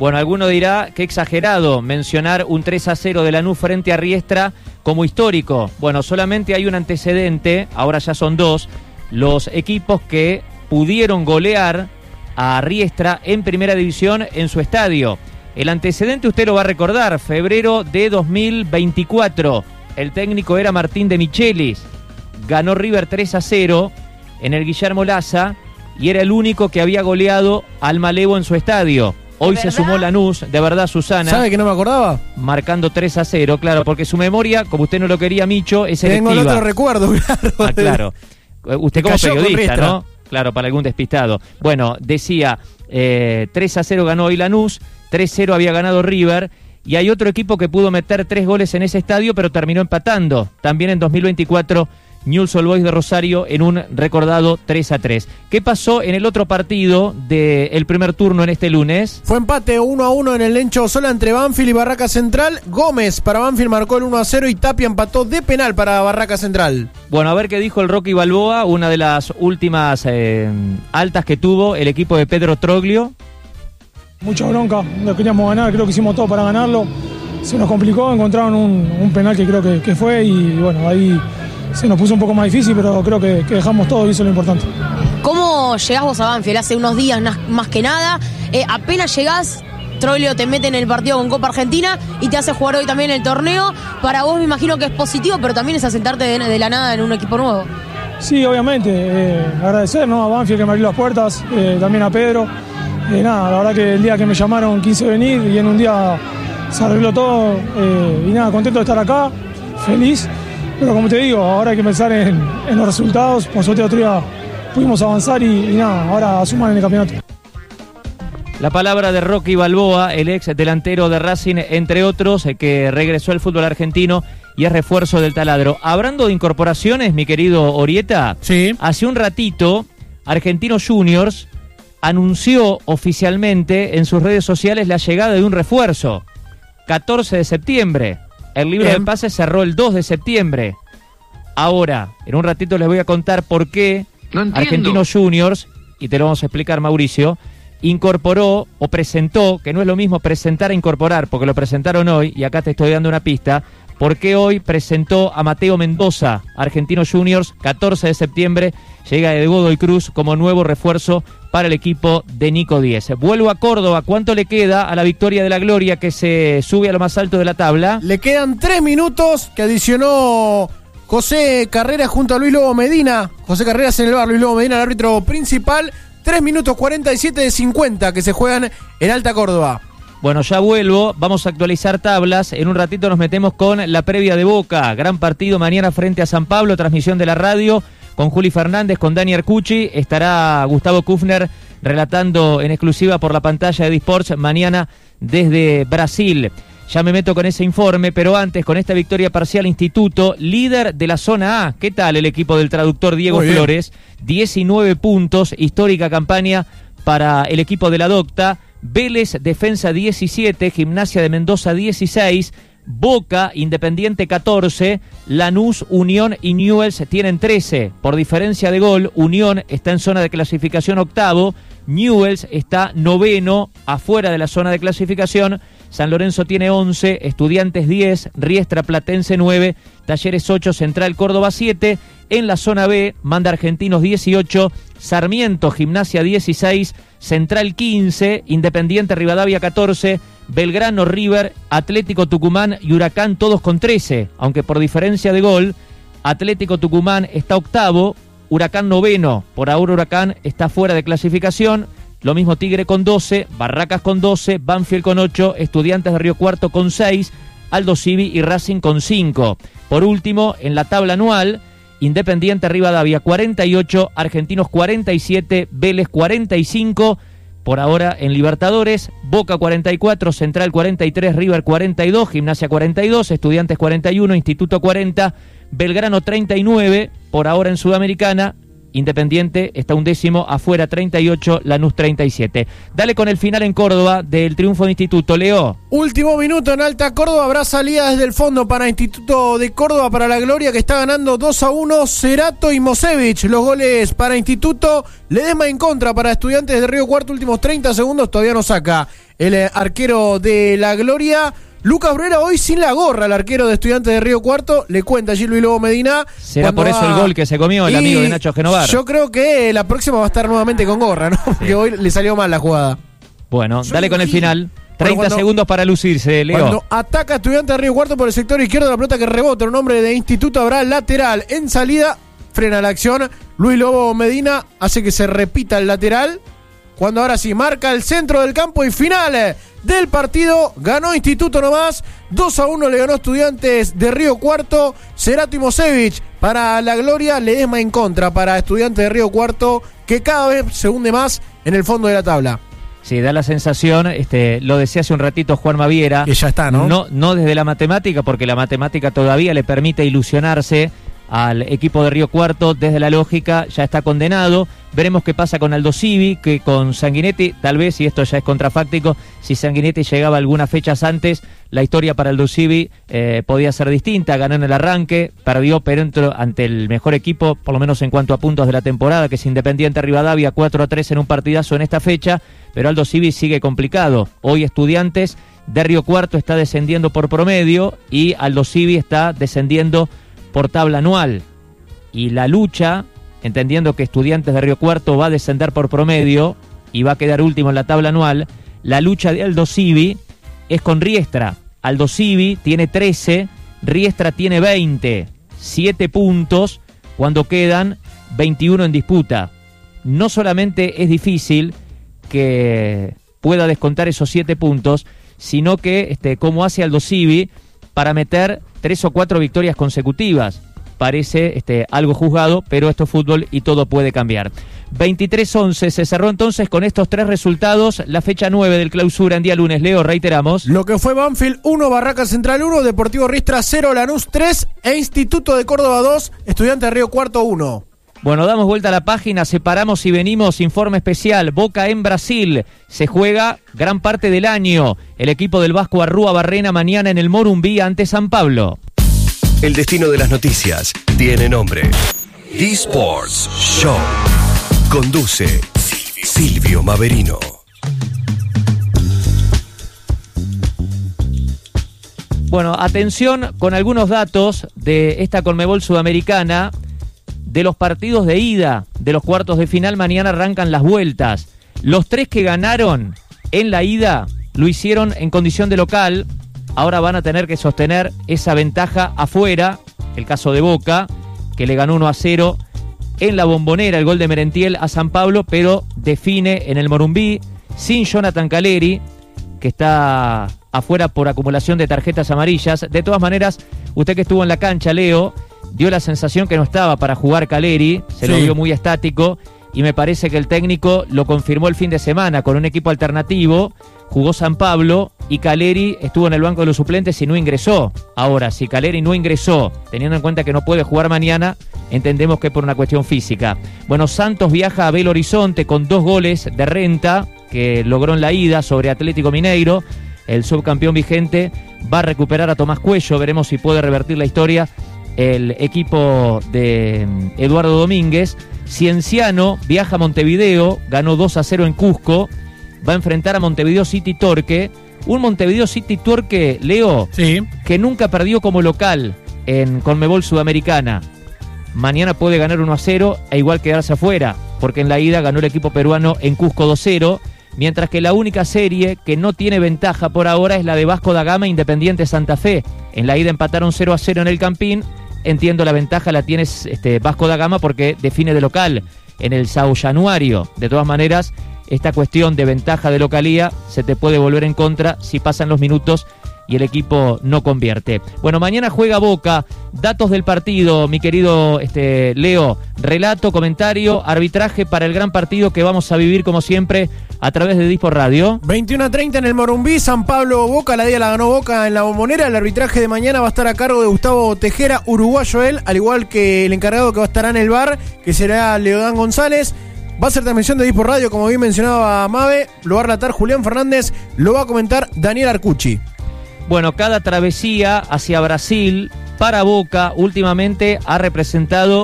Bueno, alguno dirá que exagerado mencionar un 3-0 de Lanús frente a Riestra como histórico. Bueno, solamente hay un antecedente, ahora ya son dos, los equipos que pudieron golear a Riestra en primera división en su estadio. El antecedente usted lo va a recordar, febrero de 2024, el técnico era Martín de Michelis, ganó River 3-0 en el Guillermo Laza y era el único que había goleado al Malevo en su estadio. Hoy se sumó Lanús, de verdad, Susana. ¿Sabe que no me acordaba? Marcando 3-0, claro, porque su memoria, como usted no lo quería, Micho, es selectiva. Tengo el otro recuerdo, claro. Ah, claro. Usted como periodista, ¿no? Claro, para algún despistado. Bueno, decía, 3-0 ganó hoy Lanús, 3-0 había ganado River, y hay otro equipo que pudo meter 3 goles en ese estadio, pero terminó empatando. También en 2024, Newell's Old Boys de Rosario en un recordado 3-3. ¿Qué pasó en el otro partido del primer turno en este lunes? Fue empate 1-1 en el Lencho Sola entre Banfield y Barraca Central. Gómez para Banfield marcó el 1-0 y Tapia empató de penal para Barraca Central. Bueno, a ver qué dijo el Rocky Balboa, una de las últimas altas que tuvo el equipo de Pedro Troglio. Mucha bronca, lo queríamos ganar, creo que hicimos todo para ganarlo. Se nos complicó, encontraron un penal que creo que fue y bueno, ahí se nos puso un poco más difícil, pero creo que dejamos todo y eso es lo importante. ¿Cómo llegás vos a Banfield? Hace unos días más que nada, apenas llegás, Troglio te mete en el partido con Copa Argentina y te hace jugar hoy también el torneo. Para vos me imagino que es positivo, pero también es asentarte de la nada en un equipo nuevo. Sí, obviamente, agradecer, ¿no?, a Banfield que me abrió las puertas, también a Pedro. Nada, la verdad que el día que me llamaron quise venir y en un día se arregló todo y nada, contento de estar acá, feliz. Pero como te digo, ahora hay que pensar en los resultados. Por suerte otro día pudimos avanzar y nada, ahora suman en el campeonato. La palabra de Rocky Balboa, el ex delantero de Racing, entre otros, que regresó al fútbol argentino y es refuerzo del taladro. Hablando de incorporaciones, mi querido Orieta, sí. Hace un ratito, Argentinos Juniors anunció oficialmente en sus redes sociales la llegada de un refuerzo. 14 de septiembre. El libro de pases cerró el 2 de septiembre. Ahora, en un ratito les voy a contar por qué Argentinos Juniors, y te lo vamos a explicar, Mauricio, incorporó o presentó, que no es lo mismo presentar a incorporar, porque lo presentaron hoy, y acá te estoy dando una pista, por qué hoy presentó a Mateo Mendoza, Argentinos Juniors, 14 de septiembre, llega de Godoy Cruz como nuevo refuerzo para el equipo de Nico Díez. Vuelvo a Córdoba, ¿cuánto le queda a la Victoria de la Gloria que se sube a lo más alto de la tabla? Le quedan 3 minutos que adicionó José Carreras junto a Luis Lobo Medina. José Carreras en el bar, Luis Lobo Medina el árbitro principal. 3 minutos 47 de 50 que se juegan en Alta Córdoba. Bueno, ya vuelvo, vamos a actualizar tablas, en un ratito nos metemos con la previa de Boca, gran partido mañana frente a San Pablo, transmisión de la radio, con Juli Fernández, con Dani Arcucci, estará Gustavo Kufner relatando en exclusiva por la pantalla de Disports mañana desde Brasil. Ya me meto con ese informe, pero antes, con esta victoria parcial, Instituto, líder de la zona A. ¿Qué tal el equipo del traductor Diego Flores? 19 puntos, histórica campaña para el equipo de la Docta. Vélez, Defensa 17, Gimnasia de Mendoza 16, Boca, Independiente 14, Lanús, Unión y Newell's tienen 13. Por diferencia de gol, Unión está en zona de clasificación octavo, Newell's está noveno, afuera de la zona de clasificación, San Lorenzo tiene 11, Estudiantes 10, Riestra Platense 9, Talleres 8, Central Córdoba 7, en la zona B, manda Argentinos 18, Sarmiento, Gimnasia 16, Central 15, Independiente Rivadavia 14, Belgrano, River, Atlético Tucumán y Huracán todos con 13, aunque por diferencia de gol, Atlético Tucumán está octavo, Huracán noveno, por ahora Huracán está fuera de clasificación, lo mismo Tigre con 12, Barracas con 12, Banfield con 8, Estudiantes de Río Cuarto con 6, Aldo Civi y Racing con 5. Por último, en la tabla anual, Independiente Rivadavia 48, Argentinos 47, Vélez 45, por ahora en Libertadores, Boca 44, Central 43, River 42, Gimnasia 42, Estudiantes 41, Instituto 40, Belgrano 39, por ahora en Sudamericana, Independiente está 11º, afuera 38, Lanús 37. Dale con el final en Córdoba del triunfo de Instituto, Leo. Último minuto en Alta Córdoba, habrá salida desde el fondo para Instituto de Córdoba, para la Gloria, que está ganando 2-1, Cerato y Mosevich. Los goles para Instituto, Ledesma en contra para Estudiantes de Río Cuarto, últimos 30 segundos, todavía no saca el arquero de la Gloria. Lucas Brera hoy sin la gorra, el arquero de Estudiantes de Río Cuarto, le cuenta allí Luis Lobo Medina. ¿Será por eso el gol que se comió el amigo de Nacho Genovar? Yo creo que la próxima va a estar nuevamente con gorra, ¿no? Porque hoy le salió mal la jugada. Bueno, dale con el final. 30 segundos para lucirse, Leo. Cuando ataca Estudiantes de Río Cuarto por el sector izquierdo, la pelota que rebota, un hombre de Instituto, habrá lateral en salida, frena la acción. Luis Lobo Medina hace que se repita el lateral. Cuando ahora sí marca el centro del campo y final del partido, ganó Instituto nomás, 2-1 le ganó Estudiantes de Río Cuarto, Cerato y Mosevich para la Gloria, Ledesma en contra para Estudiantes de Río Cuarto, que cada vez se hunde más en el fondo de la tabla. Sí, da la sensación, lo decía hace un ratito Juan Maviera, que ya está, ¿no? No desde la matemática, porque la matemática todavía le permite ilusionarse al equipo de Río Cuarto, desde la lógica ya está condenado. Veremos qué pasa con Aldo Civi, que con Sanguinetti, tal vez, y esto ya es contrafáctico, si Sanguinetti llegaba algunas fechas antes, la historia para Aldo Civi podía ser distinta. Ganó en el arranque, perdió pero ante el mejor equipo, por lo menos en cuanto a puntos de la temporada, que es Independiente Rivadavia, 4-3 en un partidazo en esta fecha, pero Aldo Civi sigue complicado. Hoy Estudiantes de Río Cuarto está descendiendo por promedio y Aldo Civi está descendiendo por tabla anual, y la lucha, entendiendo que Estudiantes de Río Cuarto va a descender por promedio y va a quedar último en la tabla anual, la lucha de Aldo Civi es con Riestra. Aldo Civi tiene 13, Riestra tiene 20, 7 puntos cuando quedan 21 en disputa. No solamente es difícil que pueda descontar esos 7 puntos, sino que como hace Aldo Civi para meter 3 o 4 victorias consecutivas. Parece algo juzgado, pero esto es fútbol y todo puede cambiar. 23-11, se cerró entonces con estos 3 resultados la fecha 9 del clausura en día lunes. Leo, reiteramos. Lo que fue Banfield 1, Barraca Central 1, Deportivo Riestra 0, Lanús 3 e Instituto de Córdoba 2, Estudiantes de Río Cuarto 1. Bueno, damos vuelta a la página, separamos y venimos, informe especial, Boca en Brasil, se juega gran parte del año, el equipo del Vasco Arrúa Barrena mañana en el Morumbí ante San Pablo. El destino de las noticias tiene nombre, eSports Show, conduce Silvio Maverino. Bueno, atención con algunos datos de esta Conmebol Sudamericana. De los partidos de ida de los cuartos de final, mañana arrancan las vueltas. Los 3 que ganaron en la ida lo hicieron en condición de local. Ahora van a tener que sostener esa ventaja afuera. El caso de Boca, que le ganó 1-0 en la Bombonera, el gol de Merentiel a San Pablo, pero define en el Morumbí, sin Jonathan Caleri, que está afuera por acumulación de tarjetas amarillas. De todas maneras, usted que estuvo en la cancha, Leo, dio la sensación que no estaba para jugar Caleri, se lo vio muy estático, y me parece que el técnico lo confirmó el fin de semana con un equipo alternativo. Jugó San Pablo y Caleri estuvo en el banco de los suplentes y no ingresó. Ahora, si Caleri no ingresó, teniendo en cuenta que no puede jugar mañana, entendemos que es por una cuestión física. Bueno, Santos viaja a Belo Horizonte con 2 goles de Renta, que logró en la ida sobre Atlético Mineiro. El subcampeón vigente va a recuperar a Tomás Cuello, veremos si puede revertir la historia el equipo de Eduardo Domínguez. Cienciano viaja a Montevideo, ganó 2-0 en Cusco, va a enfrentar a Montevideo City Torque, un Montevideo City Torque, Leo, que nunca perdió como local en Conmebol Sudamericana. Mañana puede ganar 1-0 e igual quedarse afuera, porque en la ida ganó el equipo peruano en Cusco 2-0, mientras que la única serie que no tiene ventaja por ahora es la de Vasco da Gama e Independiente Santa Fe. En la ida empataron 0-0 en el Campín. Entiendo la ventaja la tiene Vasco da Gama porque define de local en el São Januário. De todas maneras, esta cuestión de ventaja de localía se te puede volver en contra si pasan los minutos y el equipo no convierte. Bueno, mañana juega Boca. Datos del partido, mi querido Leo. Relato, comentario, arbitraje para el gran partido que vamos a vivir como siempre a través de Disport Radio. 21:30 en el Morumbí, San Pablo Boca, la día la ganó Boca en la Bombonera. El arbitraje de mañana va a estar a cargo de Gustavo Tejera, uruguayo él, al igual que el encargado que va a estar en el VAR, que será Leodán González. Va a ser transmisión de Disport Radio, como bien mencionaba Mabe, lo va a relatar Julián Fernández, lo va a comentar Daniel Arcucci. Bueno, cada travesía hacia Brasil para Boca últimamente ha representado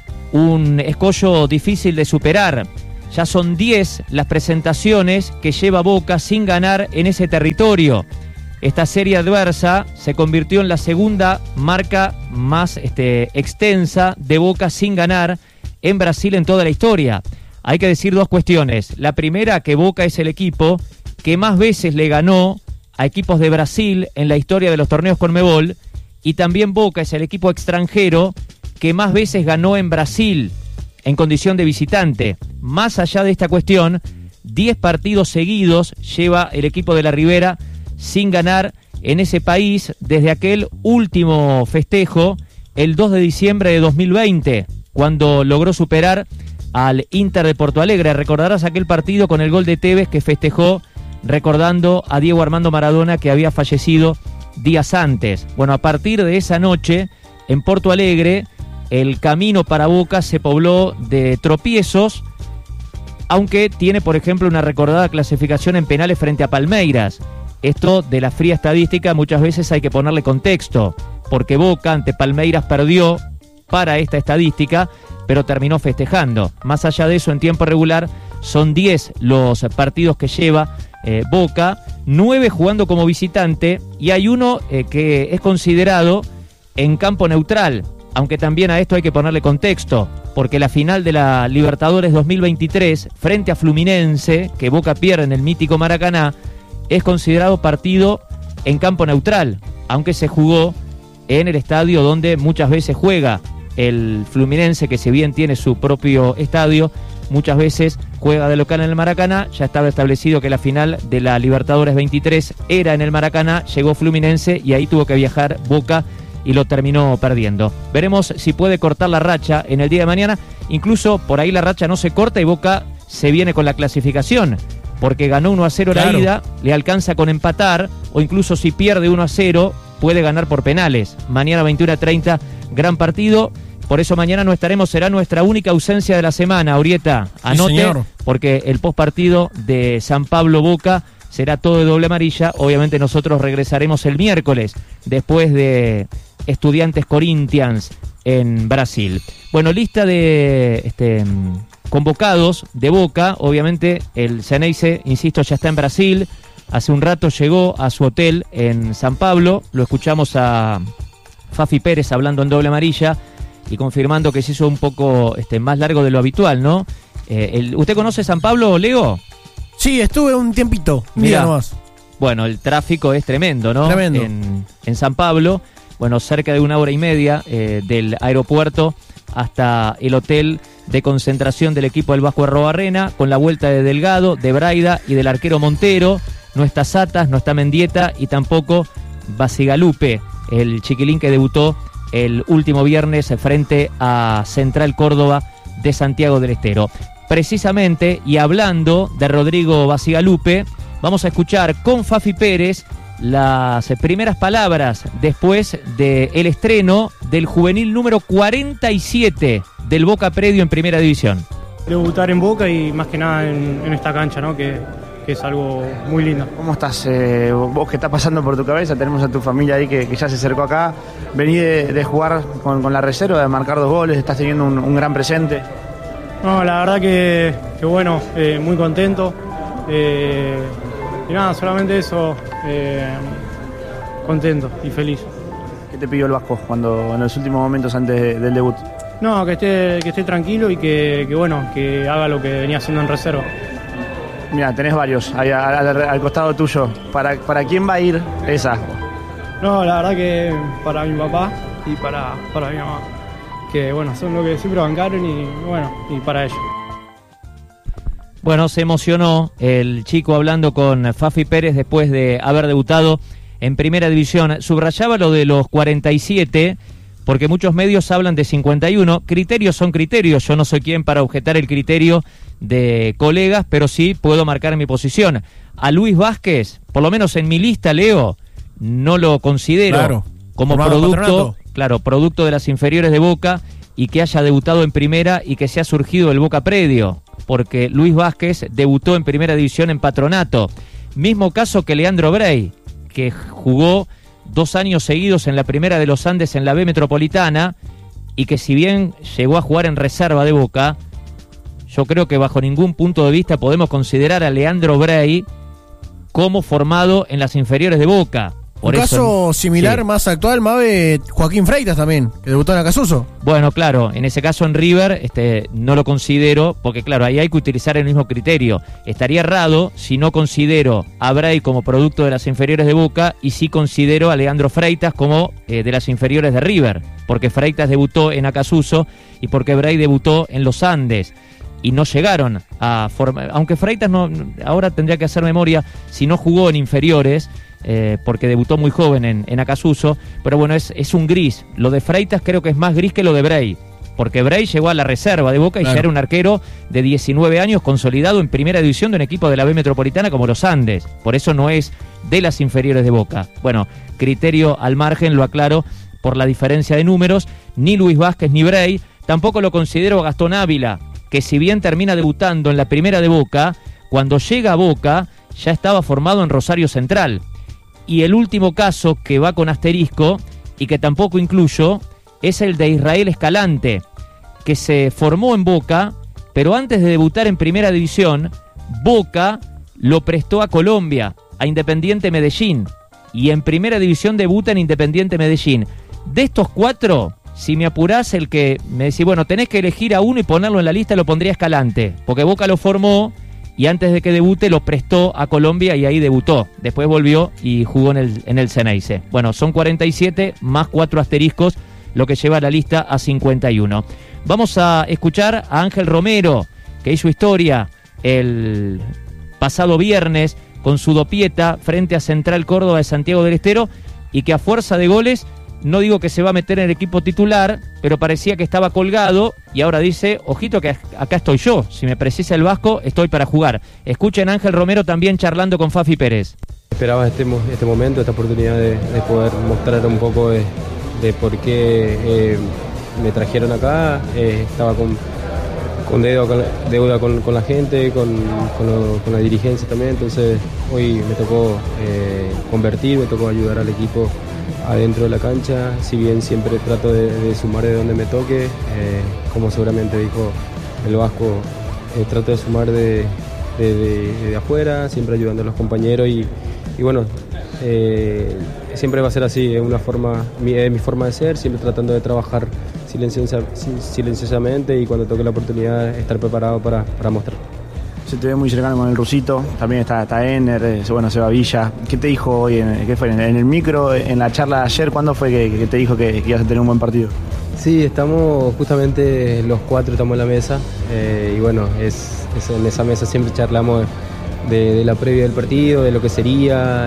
un escollo difícil de superar. Ya son 10 las presentaciones que lleva Boca sin ganar en ese territorio. Esta serie adversa se convirtió en la segunda marca más extensa de Boca sin ganar en Brasil en toda la historia. Hay que decir dos cuestiones. La primera, que Boca es el equipo que más veces le ganó a equipos de Brasil en la historia de los torneos Conmebol, y también Boca es el equipo extranjero que más veces ganó en Brasil en condición de visitante. Más allá de esta cuestión, 10 partidos seguidos lleva el equipo de la Ribera sin ganar en ese país desde aquel último festejo, el 2 de diciembre de 2020, cuando logró superar al Inter de Porto Alegre. Recordarás aquel partido con el gol de Tevez que festejó recordando a Diego Armando Maradona, que había fallecido días antes. Bueno, a partir de esa noche, en Porto Alegre, el camino para Boca se pobló de tropiezos, aunque tiene, por ejemplo, una recordada clasificación en penales frente a Palmeiras. Esto de la fría estadística muchas veces hay que ponerle contexto, porque Boca ante Palmeiras perdió para esta estadística, pero terminó festejando. Más allá de eso, en tiempo regular, son 10 los partidos que lleva Boca, 9 jugando como visitante, y hay uno que es considerado en campo neutral, aunque también a esto hay que ponerle contexto, porque la final de la Libertadores 2023 frente a Fluminense, que Boca pierde en el mítico Maracaná, es considerado partido en campo neutral, aunque se jugó en el estadio donde muchas veces juega el Fluminense, que si bien tiene su propio estadio, muchas veces juega de local en el Maracaná. Ya estaba establecido que la final de la Libertadores 23 era en el Maracaná, llegó Fluminense y ahí tuvo que viajar Boca y lo terminó perdiendo. Veremos si puede cortar la racha en el día de mañana. Incluso por ahí la racha no se corta y Boca se viene con la clasificación, porque ganó 1-0 la ida, le alcanza con empatar, o incluso si pierde 1-0 puede ganar por penales. Mañana 21:30, gran partido. Por eso mañana no estaremos, será nuestra única ausencia de la semana, Orieta. Anote, sí, porque el postpartido de San Pablo Boca será todo de doble amarilla. Obviamente nosotros regresaremos el miércoles, después de Estudiantes Corinthians en Brasil. Bueno, lista de convocados de Boca. Obviamente el Ceneice, insisto, ya está en Brasil. Hace un rato llegó a su hotel en San Pablo. Lo escuchamos a Fafi Pérez hablando en doble amarilla y confirmando que se hizo un poco más largo de lo habitual, ¿no? ¿Usted conoce San Pablo, Leo? Sí, estuve un tiempito. Mira nomás. Bueno, el tráfico es tremendo, ¿no? Tremendo. En San Pablo, bueno, cerca de 1 hora y media del aeropuerto hasta el hotel de concentración del equipo del Vasco Arrobarrena, con la vuelta de Delgado, de Braida y del arquero Montero. No está Satas, no está Mendieta y tampoco Basigalupe, el chiquilín que debutó el último viernes frente a Central Córdoba de Santiago del Estero. Precisamente, y hablando de Rodrigo Basigalupe, vamos a escuchar con Fafi Pérez las primeras palabras después del estreno del juvenil número 47 del Boca Predio en Primera División. Debutar en Boca y más que nada en esta cancha, ¿no? Que es algo muy lindo. ¿Cómo estás? ¿Vos qué está pasando por tu cabeza? Tenemos a tu familia ahí que ya se acercó acá. Vení de jugar con la reserva, de marcar 2 goles, estás teniendo un gran presente. No, la verdad que bueno, muy contento. Y nada, solamente eso, contento y feliz. ¿Qué te pidió el Vasco cuando en los últimos momentos antes del debut? No, que esté tranquilo y que bueno, que haga lo que venía haciendo en reserva. Mira, tenés varios ahí al costado tuyo. ¿Para quién va a ir esa? No, la verdad que para mi papá y para mi mamá. Que bueno, son lo que siempre bancaron y bueno, y para ellos. Bueno, se emocionó el chico hablando con Fafi Pérez después de haber debutado en primera división. Subrayaba lo de los 47, porque muchos medios hablan de 51. Criterios son criterios, yo no soy quien para objetar el criterio de colegas, pero sí puedo marcar mi posición. A Luis Vázquez, por lo menos en mi lista, Leo, no lo considero como producto de las inferiores de Boca y que haya debutado en primera y que sea surgido del Boca Predio, porque Luis Vázquez debutó en primera división en Patronato. Mismo caso que Leandro Brey, que jugó 2 años seguidos en la primera de los Andes en la B Metropolitana y que si bien llegó a jugar en reserva de Boca, yo creo que bajo ningún punto de vista podemos considerar a Leandro Brey como formado en las inferiores de Boca. Un caso similar, más actual, Mabe, Joaquín Freitas también, que debutó en Acasuso. Bueno, claro, en ese caso en River no lo considero, porque claro, ahí hay que utilizar el mismo criterio. Estaría errado si no considero a Brey como producto de las inferiores de Boca y sí considero a Leandro Freitas como de las inferiores de River, porque Freitas debutó en Acasuso y porque Brey debutó en los Andes. Y no llegaron a formar, aunque Freitas ahora tendría que hacer memoria si no jugó en inferiores, porque debutó muy joven en Acasuso, pero bueno, es un gris. Lo de Freitas creo que es más gris que lo de Brey, porque Brey llegó a la reserva de Boca y ya era un arquero de 19 años consolidado en primera división de un equipo de la B Metropolitana como los Andes, por eso no es de las inferiores de Boca. Bueno, criterio al margen, lo aclaro por la diferencia de números. Ni Luis Vázquez ni Brey, tampoco lo considero a Gastón Ávila, que si bien termina debutando en la primera de Boca, cuando llega a Boca ya estaba formado en Rosario Central. Y el último caso que va con asterisco y que tampoco incluyo es el de Israel Escalante, que se formó en Boca, pero antes de debutar en primera división, Boca lo prestó a Colombia, a Independiente Medellín, y en primera división debuta en Independiente Medellín. De estos 4... si me apurás, el que me decís, bueno, tenés que elegir a uno y ponerlo en la lista, lo pondría Escalante, porque Boca lo formó y antes de que debute lo prestó a Colombia y ahí debutó. Después volvió y jugó en el Ceneice. Bueno, son 47 más 4 asteriscos, lo que lleva la lista a 51. Vamos a escuchar a Ángel Romero, que hizo historia el pasado viernes con su dopieta frente a Central Córdoba de Santiago del Estero y que a fuerza de goles, no digo que se va a meter en el equipo titular, pero parecía que estaba colgado y ahora dice, ojito que acá estoy yo, si me precisa el Vasco, estoy para jugar. Escuchen a Ángel Romero también charlando con Fafi Pérez. Esperaba este momento, esta oportunidad de poder mostrar un poco de por qué me trajeron acá. Estaba con deuda con la gente, con la dirigencia también, entonces hoy me tocó convertir, me tocó ayudar al equipo adentro de la cancha, si bien siempre trato de sumar de donde me toque, como seguramente dijo el Vasco, trato de sumar de afuera, siempre ayudando a los compañeros y bueno, siempre va a ser así, es mi forma de ser, siempre tratando de trabajar silenciosamente y cuando toque la oportunidad estar preparado para mostrar. Se te ve muy cercano con el Rusito, también está Ener, se va Villa. ¿Qué te dijo hoy? ¿Qué fue? ¿En el micro, en la charla de ayer? ¿Cuándo fue que te dijo que ibas a tener un buen partido? Sí, estamos justamente los 4, estamos en la mesa y bueno, es en esa mesa siempre charlamos de la previa del partido, de lo que sería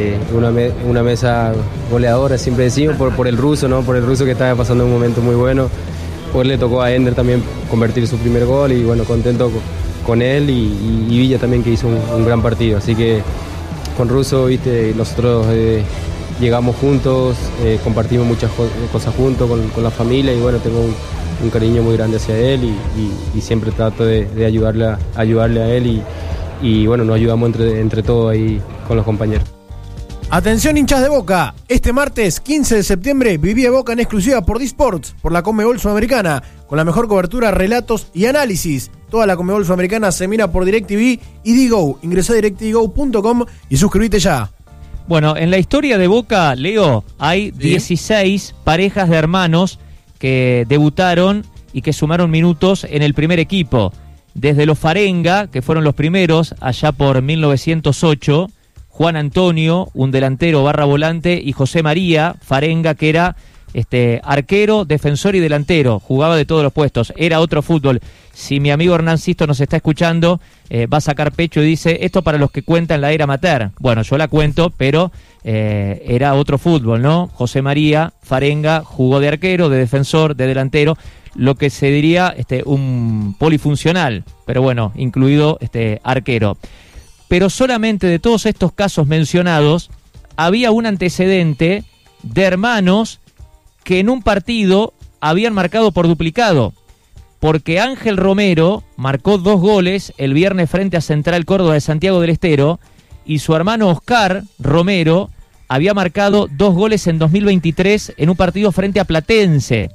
una mesa goleadora, siempre decimos, por el ruso, ¿no? Por el ruso que estaba pasando un momento muy bueno. Pues le tocó a Ender también convertir su primer gol y bueno, contento con él y Villa también que hizo un gran partido. Así que con Russo, viste, nosotros llegamos juntos, compartimos muchas cosas juntos con la familia y bueno, tengo un cariño muy grande hacia él y siempre trato de ayudarle a él y bueno, nos ayudamos entre todos ahí con los compañeros. Atención hinchas de Boca, este martes 15 de septiembre viví Boca en exclusiva por D-Sports, por la Conmebol Sudamericana, con la mejor cobertura, relatos y análisis. Toda la Conmebol Sudamericana se mira por DirecTV y Digo. Ingresá a directvgo.com y suscríbete ya. Bueno, en la historia de Boca, Leo, hay 16 parejas de hermanos que debutaron y que sumaron minutos en el primer equipo. Desde los Farenga, que fueron los primeros allá por 1908, Juan Antonio, un delantero / volante, y José María Farenga, que era arquero, defensor y delantero, jugaba de todos los puestos, era otro fútbol. Si mi amigo Hernán Sisto nos está escuchando, va a sacar pecho y dice, esto para los que cuentan la era amateur. Bueno, yo la cuento, pero era otro fútbol, ¿no? José María Farenga jugó de arquero, de defensor, de delantero, lo que se diría un polifuncional, pero bueno, incluido arquero. Pero solamente de todos estos casos mencionados, había un antecedente de hermanos que en un partido habían marcado por duplicado, porque Ángel Romero marcó 2 goles el viernes frente a Central Córdoba de Santiago del Estero, y su hermano Oscar Romero había marcado 2 goles en 2023 en un partido frente a Platense.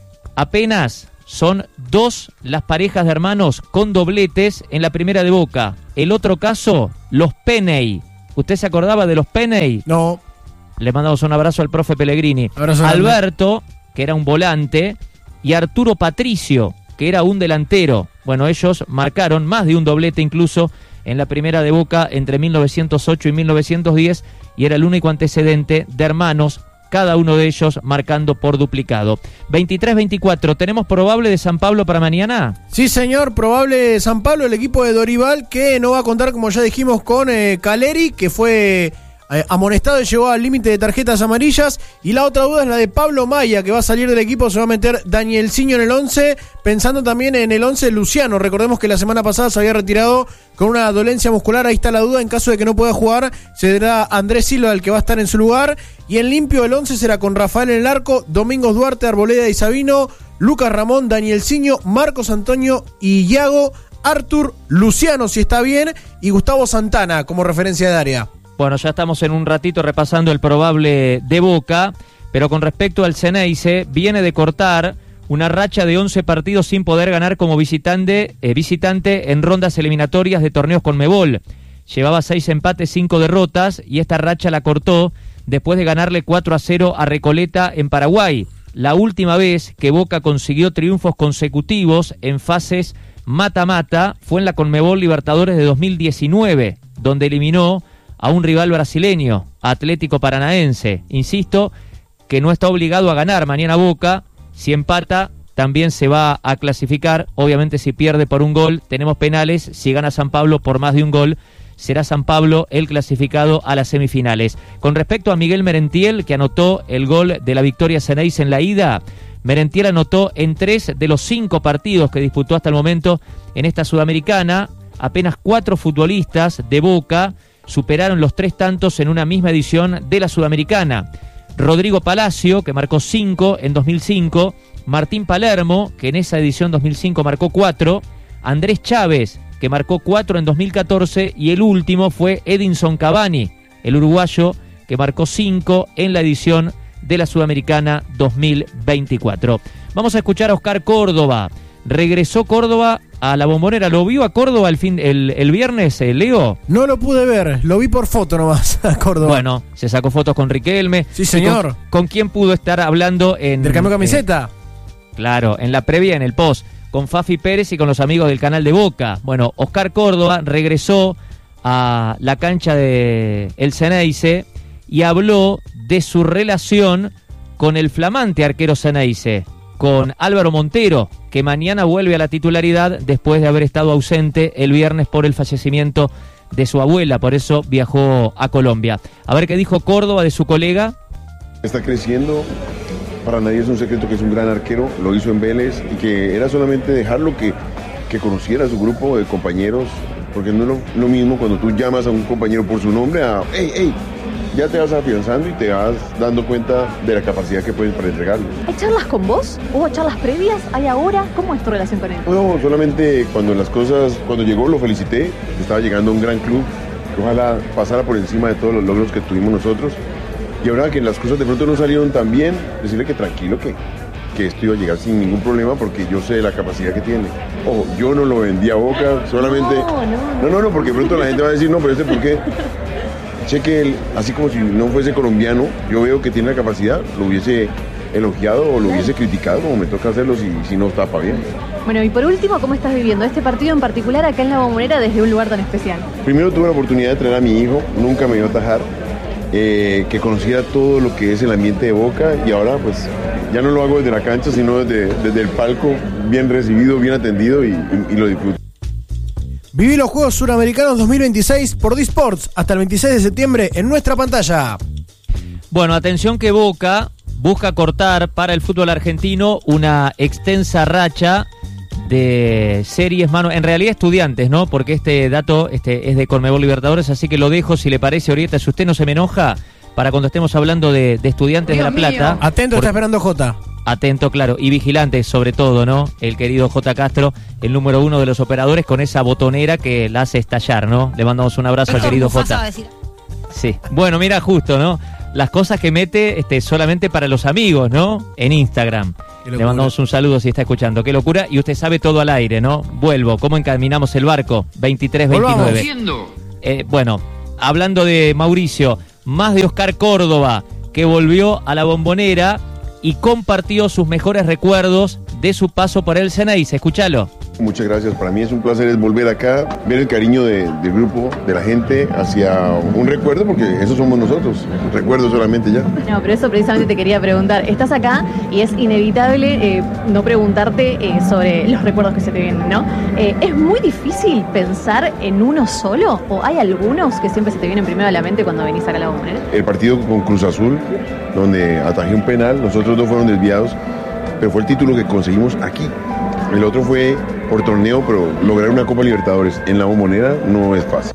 Apenas son 2 las parejas de hermanos con dobletes en la primera de Boca. El otro caso, los Peney. ¿Usted se acordaba de los Peney? No. Le mandamos un abrazo al profe Pellegrini. Abrazo. Alberto, que era un volante, y Arturo Patricio, que era un delantero. Bueno, ellos marcaron más de un doblete incluso en la primera de Boca entre 1908 y 1910, y era el único antecedente de hermanos, cada uno de ellos marcando por duplicado. 23-24, ¿tenemos probable de San Pablo para mañana? Sí, señor, probable de San Pablo, el equipo de Dorival, que no va a contar, como ya dijimos, con Caleri, que fue amonestado y llegó al límite de tarjetas amarillas. Y la otra duda es la de Pablo Maya, que va a salir del equipo. Se va a meter Danielsinho en el 11, pensando también en el 11 Luciano. Recordemos que la semana pasada se había retirado con una dolencia muscular. Ahí está la duda, en caso de que no pueda jugar, será Andrés Silva el que va a estar en su lugar. Y en limpio el 11 será con Rafael en el arco, Domingos Duarte, Arboleda y Sabino, Lucas Ramón, Danielsinho, Marcos Antonio y Iago, Artur, Luciano si está bien, y Gustavo Santana como referencia de área. Bueno, ya estamos en un ratito repasando el probable de Boca, pero con respecto al Xeneize, viene de cortar una racha de 11 partidos sin poder ganar como visitante en rondas eliminatorias de torneos Conmebol. Llevaba 6 empates, 5 derrotas, y esta racha la cortó después de ganarle 4-0 a Recoleta en Paraguay. La última vez que Boca consiguió triunfos consecutivos en fases mata-mata fue en la Conmebol Libertadores de 2019, donde eliminó a un rival brasileño, Atlético Paranaense. Insisto que no está obligado a ganar mañana Boca. Si empata, también se va a clasificar. Obviamente, si pierde por un gol, tenemos penales. Si gana San Pablo por más de un gol, será San Pablo el clasificado a las semifinales. Con respecto a Miguel Merentiel, que anotó el gol de la victoria Xeneize en la ida, Merentiel anotó en 3 de los 5 partidos que disputó hasta el momento en esta Sudamericana. Apenas 4 futbolistas de Boca superaron los 3 tantos en una misma edición de la Sudamericana. Rodrigo Palacio, que marcó 5 en 2005, Martín Palermo, que en esa edición 2005 marcó 4, Andrés Chávez, que marcó 4 en 2014, y el último fue Edinson Cavani, el uruguayo, que marcó 5 en la edición de la Sudamericana 2024. Vamos a escuchar a Oscar Córdoba. Regresó Córdoba a la Bombonera. ¿Lo vio a Córdoba el viernes, Leo? No lo pude ver, lo vi por foto nomás a Córdoba. Bueno, se sacó fotos con Riquelme. Sí, señor. ¿Con quién pudo estar hablando en del cambio de camiseta? Claro, en la previa, en el post, con Fafi Pérez y con los amigos del canal de Boca. Bueno, Oscar Córdoba regresó a la cancha de el Xeneize y habló de su relación con el flamante arquero Xeneize, con Álvaro Montero, que mañana vuelve a la titularidad después de haber estado ausente el viernes por el fallecimiento de su abuela, por eso viajó a Colombia. A ver qué dijo Córdoba de su colega. Está creciendo, para nadie es un secreto que es un gran arquero, lo hizo en Vélez, y que era solamente dejarlo que conociera a su grupo de compañeros, porque no es lo mismo cuando tú llamas a un compañero por su nombre a ¡hey! Ya te vas afianzando y te vas dando cuenta de la capacidad que puedes para entregarle. ¿Hay charlas con vos? ¿Hubo charlas previas? ¿Hay ahora? ¿Cómo es tu relación con él? No, solamente cuando llegó lo felicité, estaba llegando a un gran club, que ojalá pasara por encima de todos los logros que tuvimos nosotros. Y ahora que las cosas de pronto no salieron tan bien, decirle que tranquilo, que esto iba a llegar sin ningún problema, porque yo sé la capacidad que tiene. Ojo, yo no lo vendí a Boca, solamente... No, porque de pronto la gente va a decir, no, pero ¿por qué? Cheque él, así como si no fuese colombiano, yo veo que tiene la capacidad, lo hubiese elogiado o lo hubiese criticado, como me toca hacerlo si no tapa bien. Bueno, y por último, ¿cómo estás viviendo este partido en particular acá en la Bombonera desde un lugar tan especial? Primero tuve la oportunidad de traer a mi hijo, nunca me iba a atajar, que conociera todo lo que es el ambiente de Boca, y ahora pues ya no lo hago desde la cancha, sino desde el palco, bien recibido, bien atendido y lo disfruto. Viví los Juegos Suramericanos 2026 por D-Sports hasta el 26 de septiembre en nuestra pantalla. Bueno, atención que Boca busca cortar para el fútbol argentino una extensa racha de series, en realidad Estudiantes, ¿no? Porque este dato es de Conmebol Libertadores, así que lo dejo, si le parece, Orieta, si usted no se me enoja, para cuando estemos hablando de Estudiantes de La Plata. Atento, está esperando Jota. Atento, claro, y vigilante sobre todo, ¿no? El querido J. Castro, el número 1 de los operadores, con esa botonera que la hace estallar, ¿no? Le mandamos un abrazo al querido J. Sí, bueno, mira, justo, ¿no? Las cosas que mete solamente para los amigos, ¿no? En Instagram. Le mandamos un saludo si está escuchando. Qué locura. Y usted sabe todo al aire, ¿no? Vuelvo. ¿Cómo encaminamos el barco? 23-29. Bueno, hablando de Mauricio, más de Oscar Córdoba, que volvió a la Bombonera y compartió sus mejores recuerdos de su paso por el Ceneice. Escúchalo. Muchas gracias, para mí es un placer volver acá, ver el cariño del grupo, de la gente, hacia un recuerdo, porque eso somos nosotros, recuerdo solamente ya. No, pero eso precisamente te quería preguntar, estás acá y es inevitable no preguntarte sobre los recuerdos que se te vienen, ¿no? ¿Es muy difícil pensar en uno solo o hay algunos que siempre se te vienen primero a la mente cuando venís acá a la Bombonera? El partido con Cruz Azul, donde atajé un penal, los otros dos fueron desviados, pero fue el título que conseguimos aquí. El otro fue por torneo, pero lograr una Copa Libertadores en la Bombonera no es fácil.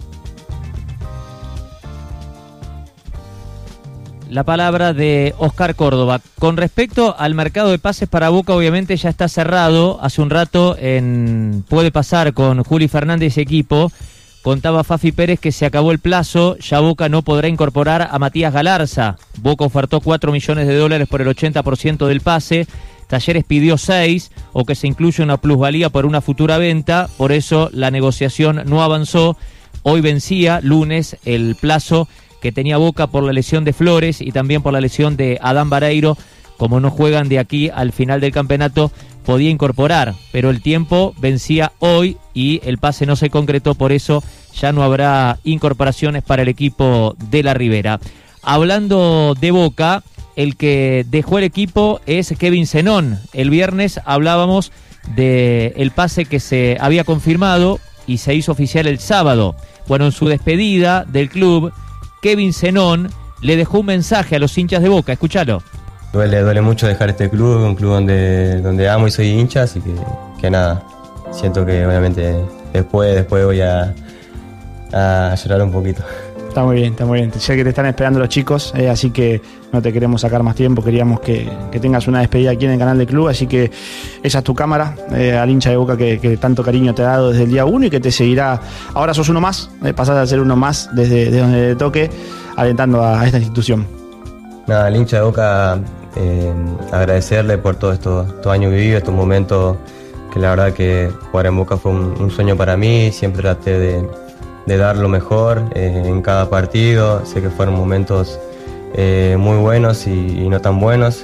La palabra de Oscar Córdoba. Con respecto al mercado de pases para Boca, obviamente ya está cerrado. Hace un rato Puede Pasar con Juli Fernández y equipo. Contaba Fafi Pérez que se acabó el plazo, ya Boca no podrá incorporar a Matías Galarza. Boca ofertó $4 millones por el 80% del pase. Talleres pidió 6, o que se incluya una plusvalía por una futura venta, por eso la negociación no avanzó. Hoy vencía, lunes, el plazo que tenía Boca por la lesión de Flores y también por la lesión de Adán Vareiro. Como no juegan de aquí al final del campeonato, podía incorporar, pero el tiempo vencía hoy y el pase no se concretó, por eso ya no habrá incorporaciones para el equipo de la Ribera. Hablando de Boca, el que dejó el equipo es Kevin Zenón. El viernes hablábamos del pase que se había confirmado y se hizo oficial el sábado. Bueno, en su despedida del club, Kevin Zenón le dejó un mensaje a los hinchas de Boca. Escúchalo. Duele mucho dejar este club, un club donde amo y soy hincha, así que nada, siento que obviamente después voy a llorar un poquito. Está muy bien. Sé que te están esperando los chicos, así que no te queremos sacar más tiempo. Queríamos que tengas una despedida aquí en el canal del club, así que esa es tu cámara, al hincha de Boca que tanto cariño te ha dado desde el día 1 y que te seguirá. Ahora sos uno más, pasás a ser uno más desde donde te toque, alentando a esta institución. Nada, al hincha de Boca, agradecerle por todos estos años vividos, estos momentos que la verdad que jugar en Boca fue un sueño para mí. Siempre traté de dar lo mejor en cada partido. Sé que fueron momentos muy buenos y no tan buenos.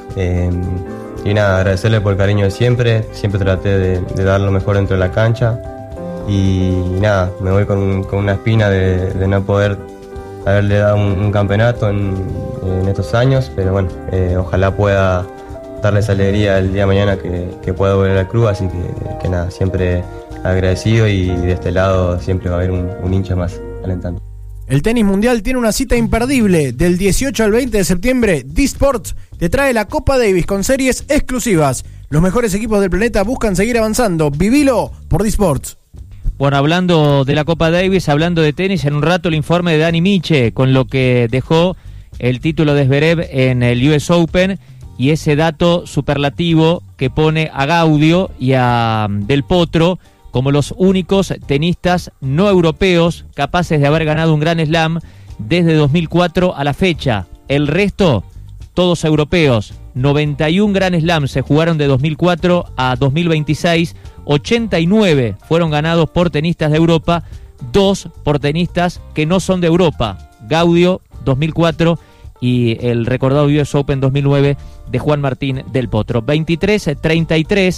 Y nada, agradecerle por el cariño de siempre. Siempre traté de dar lo mejor dentro de la cancha. Y nada, me voy con una espina de no poder haberle dado un campeonato en estos años. Pero bueno, ojalá pueda darle esa alegría el día de mañana que pueda volver al club. Así que nada, siempre agradecido, y de este lado siempre va a haber un hincha más alentando. El tenis mundial tiene una cita imperdible. Del 18 al 20 de septiembre, D-Sports te trae la Copa Davis con series exclusivas. Los mejores equipos del planeta buscan seguir avanzando. Vivilo por D-Sports. Bueno, hablando de la Copa Davis, hablando de tenis, en un rato el informe de Dani Miche, con lo que dejó el título de Zverev en el US Open, y ese dato superlativo que pone a Gaudio y a Del Potro como los únicos tenistas no europeos capaces de haber ganado un Grand Slam desde 2004 a la fecha. El resto, todos europeos. 91 Grand Slams se jugaron de 2004 a 2026, 89 fueron ganados por tenistas de Europa, 2 por tenistas que no son de Europa. Gaudio, 2004, y el recordado US Open 2009 de Juan Martín Del Potro. 23-33,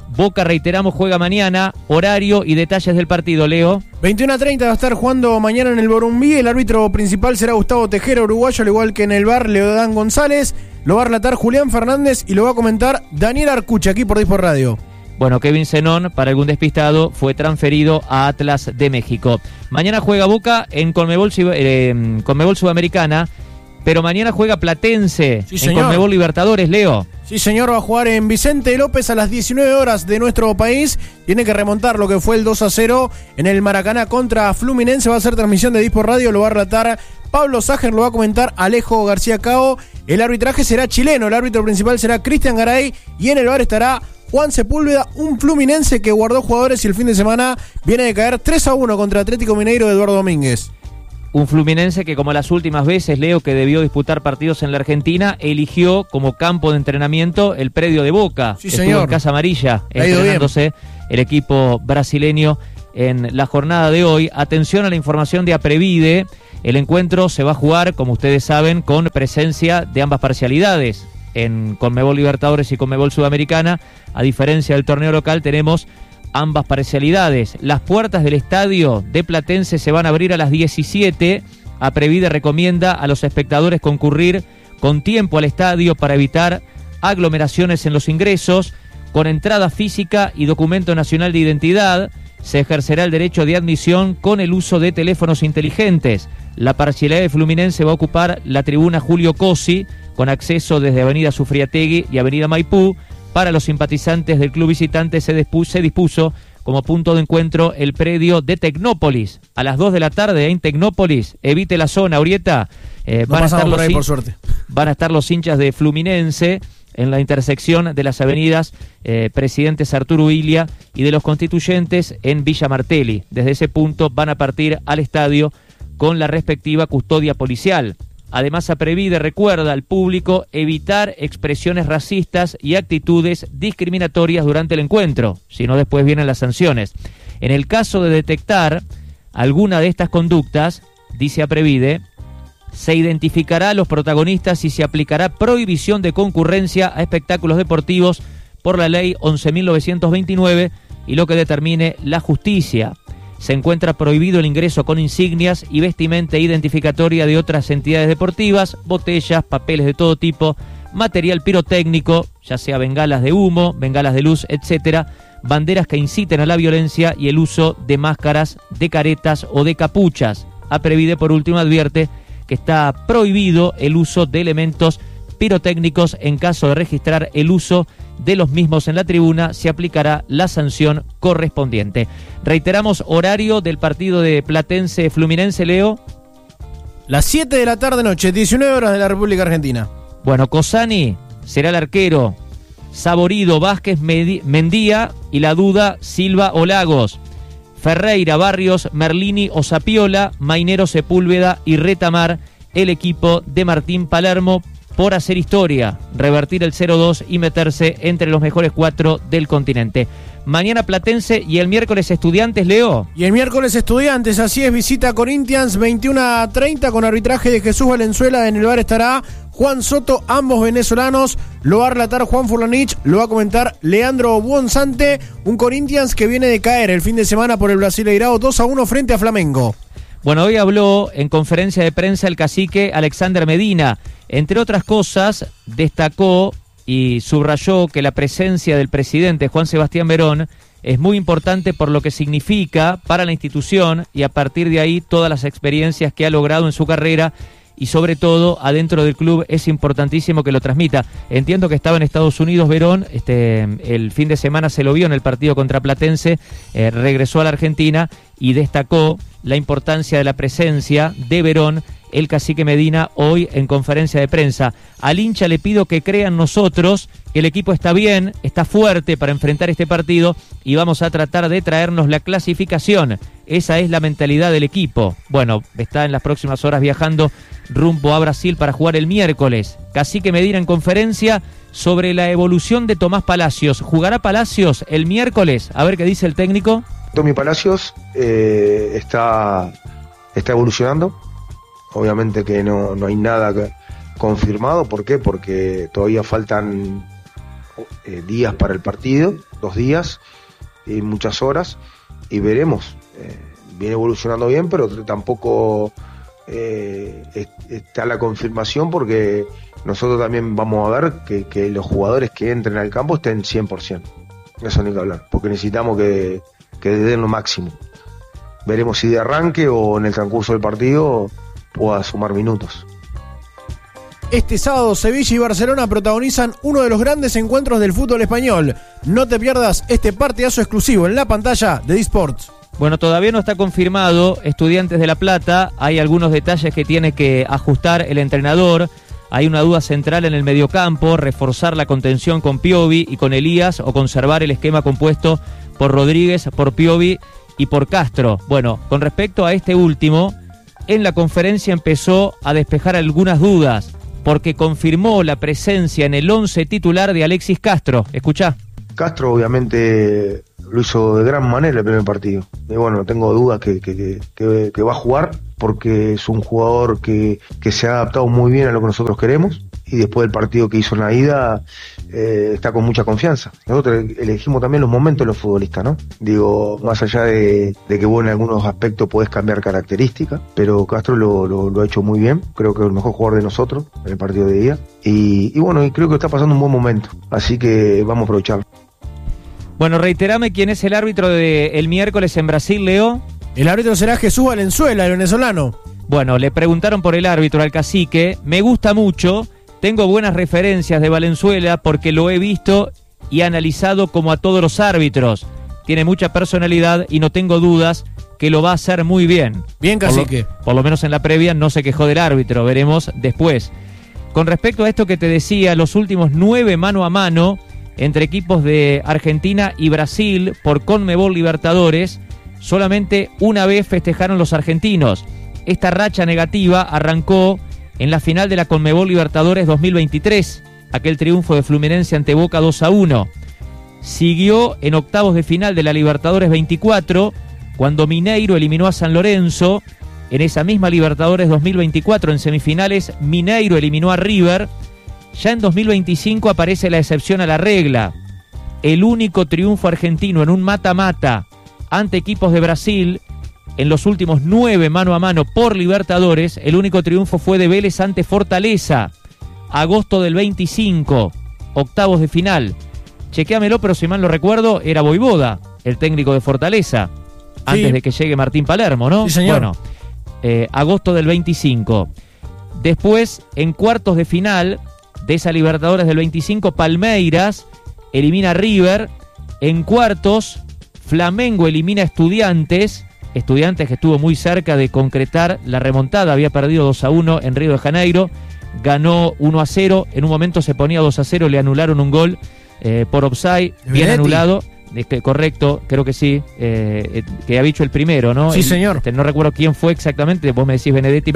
Boca, reiteramos, juega mañana. Horario y detalles del partido, Leo. 21:30 va a estar jugando mañana en el Borumbí. El árbitro principal será Gustavo Tejera, uruguayo, al igual que en el VAR Leodán González. Lo va a relatar Julián Fernández y lo va a comentar Daniel Arcucci, aquí por Disport Radio. Bueno, Kevin Zenón, para algún despistado, fue transferido a Atlas de México. Mañana juega Boca en Conmebol Sudamericana, pero mañana juega Platense en Conmebol Libertadores, Leo. Sí, señor, va a jugar en Vicente López a las 19 horas de nuestro país. Tiene que remontar lo que fue el 2-0 en el Maracaná contra Fluminense. Va a ser transmisión de Disport Radio, lo va a relatar Pablo Sager, lo va a comentar Alejo García Cao. El arbitraje será chileno, el árbitro principal será Cristian Garay y en el VAR estará Juan Sepúlveda, un Fluminense que guardó jugadores y el fin de semana viene de caer 3-1 contra Atlético Mineiro de Eduardo Domínguez. Un Fluminense que, como las últimas veces, Leo, que debió disputar partidos en la Argentina, eligió como campo de entrenamiento el predio de Boca. Sí, estuvo señor. En Casa Amarilla, entrenándose el equipo brasileño en la jornada de hoy. Atención a la información de Aprevide. El encuentro se va a jugar, como ustedes saben, con presencia de ambas parcialidades. En Conmebol Libertadores y Conmebol Sudamericana, a diferencia del torneo local, tenemos ambas parcialidades. Las puertas del estadio de Platense se van a abrir a las 17. Aprevide recomienda a los espectadores concurrir con tiempo al estadio para evitar aglomeraciones en los ingresos. Con entrada física y documento nacional de identidad, se ejercerá el derecho de admisión con el uso de teléfonos inteligentes. La parcialidad de Fluminense va a ocupar la tribuna Julio Cosi, con acceso desde Avenida Sufriategui y Avenida Maipú. Para los simpatizantes del club visitante se dispuso como punto de encuentro el predio de Tecnópolis. A las 2 de la tarde en Tecnópolis, evite la zona, Urieta. Van a estar los hinchas de Fluminense en la intersección de las avenidas Presidentes Arturo Illia y de los Constituyentes en Villa Martelli. Desde ese punto van a partir al estadio con la respectiva custodia policial. Además, Aprevide recuerda al público evitar expresiones racistas y actitudes discriminatorias durante el encuentro, si no después vienen las sanciones. En el caso de detectar alguna de estas conductas, dice Aprevide, se identificará a los protagonistas y se aplicará prohibición de concurrencia a espectáculos deportivos por la ley 11.929 y lo que determine la justicia. Se encuentra prohibido el ingreso con insignias y vestimenta identificatoria de otras entidades deportivas, botellas, papeles de todo tipo, material pirotécnico, ya sea bengalas de humo, bengalas de luz, etcétera, banderas que inciten a la violencia y el uso de máscaras, de caretas o de capuchas. Aprevide, por último, advierte que está prohibido el uso de elementos pirotécnicos. En caso de registrar el uso de los mismos en la tribuna, se aplicará la sanción correspondiente. Reiteramos, horario del partido de Platense Fluminense, Leo. Las 7 de la tarde noche, 19 horas de la República Argentina. Bueno, Cosani será el arquero, Saborido, Vázquez, Mendía y la duda Silva o Lagos. Ferreira, Barrios, Merlini o Sapiola, Mainero, Sepúlveda y Retamar, el equipo de Martín Palermo, por hacer historia, revertir el 0-2 y meterse entre los mejores 4 del continente. Mañana Platense y el miércoles Estudiantes, Leo. Y el miércoles Estudiantes, así es, visita Corinthians, 21:30 con arbitraje de Jesús Valenzuela. En el VAR estará Juan Soto, ambos venezolanos. Lo va a relatar Juan Furlanich, lo va a comentar Leandro Buonsante. Un Corinthians que viene de caer el fin de semana por el Brasileirao 2-1 frente a Flamengo. Bueno, hoy habló en conferencia de prensa el cacique Alexander Medina. Entre otras cosas, destacó y subrayó que la presencia del presidente Juan Sebastián Verón es muy importante por lo que significa para la institución y a partir de ahí todas las experiencias que ha logrado en su carrera y sobre todo adentro del club es importantísimo que lo transmita. Entiendo que estaba en Estados Unidos Verón, el fin de semana se lo vio en el partido contra Platense, regresó a la Argentina y destacó la importancia de la presencia de Verón, el cacique Medina, hoy en conferencia de prensa. Al hincha le pido que crea en nosotros, que el equipo está bien, está fuerte para enfrentar este partido y vamos a tratar de traernos la clasificación. Esa es la mentalidad del equipo. Bueno, está en las próximas horas viajando rumbo a Brasil para jugar el miércoles. Cacique Medina en conferencia sobre la evolución de Tomás Palacios. ¿Jugará Palacios el miércoles? A ver qué dice el técnico. Tommy Palacios está evolucionando. Obviamente que no hay nada confirmado. ¿Por qué? Porque todavía faltan días para el partido, 2 días y muchas horas, y veremos. Viene evolucionando bien, pero tampoco está la confirmación, porque nosotros también vamos a ver que los jugadores que entren al campo estén 100%. Eso ni que hablar, porque necesitamos que den lo máximo. Veremos si de arranque o en el transcurso del partido pueda sumar minutos. Este sábado Sevilla y Barcelona protagonizan uno de los grandes encuentros del fútbol español. No te pierdas este partidazo exclusivo en la pantalla de eSports. Bueno, todavía no está confirmado Estudiantes de La Plata. Hay algunos detalles que tiene que ajustar el entrenador. Hay una duda central en el mediocampo, reforzar la contención con Piovi y con Elías, o conservar el esquema compuesto por Rodríguez, por Piovi y por Castro. Bueno, con respecto a este último, en la conferencia empezó a despejar algunas dudas, porque confirmó la presencia en el 11 titular de Alexis Castro. Escuchá. Castro obviamente lo hizo de gran manera el primer partido. Y bueno, no tengo dudas que va a jugar, porque es un jugador que se ha adaptado muy bien a lo que nosotros queremos, y después del partido que hizo en la ida está con mucha confianza. Nosotros elegimos también los momentos de los futbolistas, ¿no? Digo, más allá de que vos en algunos aspectos podés cambiar características, pero Castro lo ha hecho muy bien. Creo que es el mejor jugador de nosotros en el partido de ida, y bueno, y creo que está pasando un buen momento, así que vamos a aprovecharlo. Bueno, reiterame quién es el árbitro del miércoles en Brasil, Leo. El árbitro será Jesús Valenzuela, el venezolano. Bueno, le preguntaron por el árbitro al cacique. Me gusta mucho, tengo buenas referencias de Valenzuela porque lo he visto y analizado como a todos los árbitros. Tiene mucha personalidad y no tengo dudas que lo va a hacer muy bien. Bien, cacique. Por lo menos en la previa no se quejó del árbitro, veremos después. Con respecto a esto que te decía, los últimos 9 mano a mano entre equipos de Argentina y Brasil por Conmebol Libertadores, solamente una vez festejaron los argentinos. Esta racha negativa arrancó en la final de la Conmebol Libertadores 2023, aquel triunfo de Fluminense ante Boca 2-1. Siguió en octavos de final de la Libertadores 24, cuando Mineiro eliminó a San Lorenzo. En esa misma Libertadores 2024, en semifinales, Mineiro eliminó a River. Ya en 2025 aparece la excepción a la regla. El único triunfo argentino en un mata-mata ante equipos de Brasil en los últimos 9 mano a mano por Libertadores, el único triunfo fue de Vélez ante Fortaleza, agosto del 25, octavos de final. Chequéamelo, pero si mal no recuerdo, era Voivoda, el técnico de Fortaleza, antes de que llegue Martín Palermo, ¿no? Sí, señor. Bueno, agosto del 25. Después, en cuartos de final de esa Libertadores del 25, Palmeiras elimina a River. En cuartos, Flamengo elimina a Estudiantes que estuvo muy cerca de concretar la remontada, había perdido 2-1 en Río de Janeiro, ganó 1-0, en un momento se ponía 2-0, le anularon un gol por offside, bien anulado. Correcto, creo que sí, que había hecho el primero, ¿no? Sí, señor. No recuerdo quién fue exactamente, vos me decís Benedetti.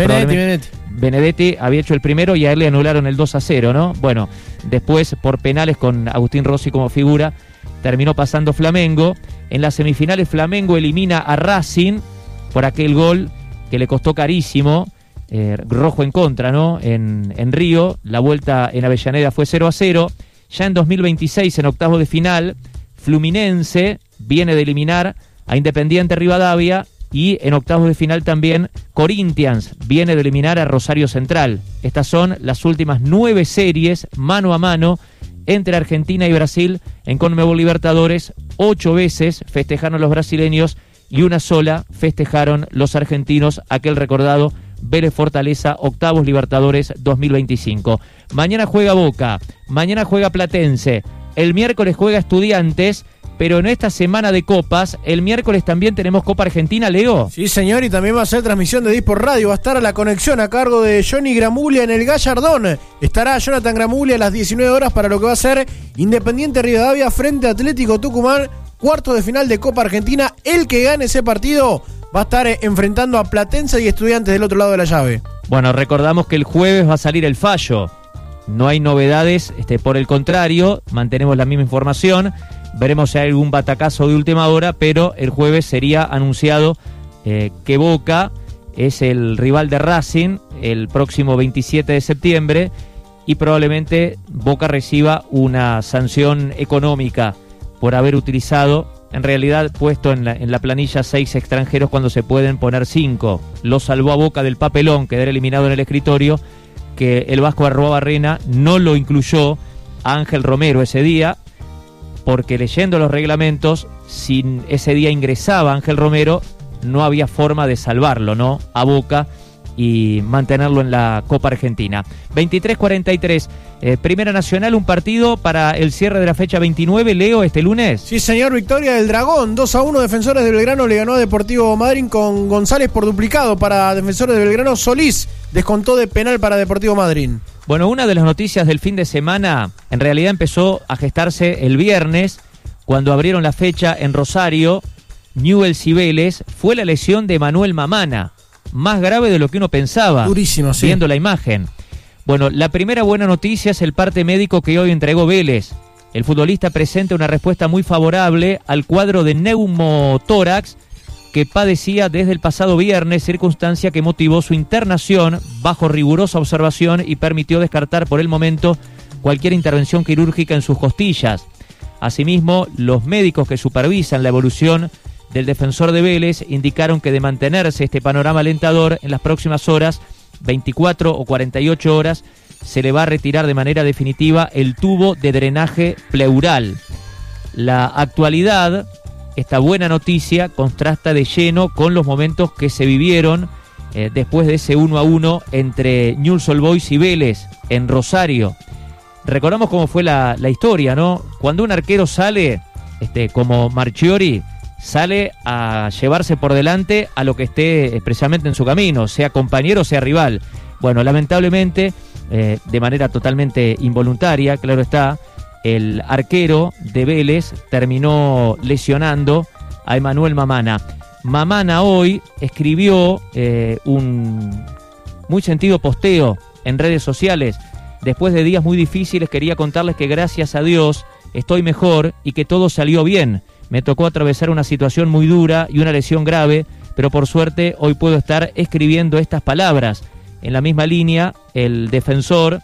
Benedetti había hecho el primero y a él le anularon el 2-0, ¿no? Bueno, después por penales con Agustín Rossi como figura, terminó pasando Flamengo. En las semifinales Flamengo elimina a Racing por aquel gol que le costó carísimo, rojo en contra, ¿no? En Río, la vuelta en Avellaneda fue 0-0. Ya en 2026, en octavos de final, Fluminense viene de eliminar a Independiente Rivadavia, y en octavos de final también Corinthians viene de eliminar a Rosario Central. Estas son las últimas 9 series mano a mano entre Argentina y Brasil en Conmebol Libertadores. 8 veces festejaron los brasileños y una sola festejaron los argentinos, aquel recordado Vélez Fortaleza, octavos Libertadores 2025. Mañana juega Boca, mañana juega Platense, el miércoles juega Estudiantes, pero en esta semana de copas, el miércoles también tenemos Copa Argentina, Leo. Sí, señor, y también va a ser transmisión de Disport Radio. Va a estar a la conexión a cargo de Johnny Gramuglia en el Gallardón. Estará Jonathan Gramuglia a las 19 horas para lo que va a ser Independiente Rivadavia frente a Atlético Tucumán, cuartos de final de Copa Argentina. El que gane ese partido va a estar enfrentando a Platense y Estudiantes del otro lado de la llave. Bueno, recordamos que el jueves va a salir el fallo. No hay novedades, por el contrario, mantenemos la misma información. Veremos si hay algún batacazo de última hora, pero el jueves sería anunciado que Boca es el rival de Racing el próximo 27 de septiembre y probablemente Boca reciba una sanción económica por haber utilizado, en realidad puesto en la planilla 6 extranjeros cuando se pueden poner 5. Lo salvó a Boca del papelón, quedar eliminado en el escritorio, que el Vasco Arruabarrena no lo incluyó a Ángel Romero ese día, porque leyendo los reglamentos, si ese día ingresaba Ángel Romero, no había forma de salvarlo, ¿no?, a Boca y mantenerlo en la Copa Argentina. 23:43, Primera Nacional, un partido para el cierre de la fecha 29, Leo, este lunes. Sí, señor, victoria del Dragón, 2-1, Defensores de Belgrano le ganó a Deportivo Madryn con González por duplicado para Defensores de Belgrano. Solís descontó de penal para Deportivo Madryn. Bueno, una de las noticias del fin de semana, en realidad empezó a gestarse el viernes, cuando abrieron la fecha en Rosario, Newell's y Vélez, fue la lesión de Manuel Mamana. Más grave de lo que uno pensaba. Durísimo, sí. Viendo la imagen. Bueno, la primera buena noticia es el parte médico que hoy entregó Vélez. El futbolista presenta una respuesta muy favorable al cuadro de neumotórax que padecía desde el pasado viernes, circunstancia que motivó su internación bajo rigurosa observación y permitió descartar por el momento cualquier intervención quirúrgica en sus costillas. Asimismo, los médicos que supervisan la evolución del defensor de Vélez indicaron que de mantenerse este panorama alentador, en las próximas horas, 24 o 48 horas, se le va a retirar de manera definitiva el tubo de drenaje pleural. La actualidad, esta buena noticia, contrasta de lleno con los momentos que se vivieron después de ese 1-1 entre Newell's Old Boys y Vélez en Rosario. Recordamos cómo fue la historia, ¿no? Cuando un arquero sale, como Marchiori, sale a llevarse por delante a lo que esté expresamente en su camino, sea compañero o sea rival. Bueno, lamentablemente, de manera totalmente involuntaria, claro está, el arquero de Vélez terminó lesionando a Emanuel Mamana. Mamana hoy escribió un muy sentido posteo en redes sociales. Después de días muy difíciles, quería contarles que gracias a Dios estoy mejor y que todo salió bien. Me tocó atravesar una situación muy dura y una lesión grave, pero por suerte hoy puedo estar escribiendo estas palabras. En la misma línea, el defensor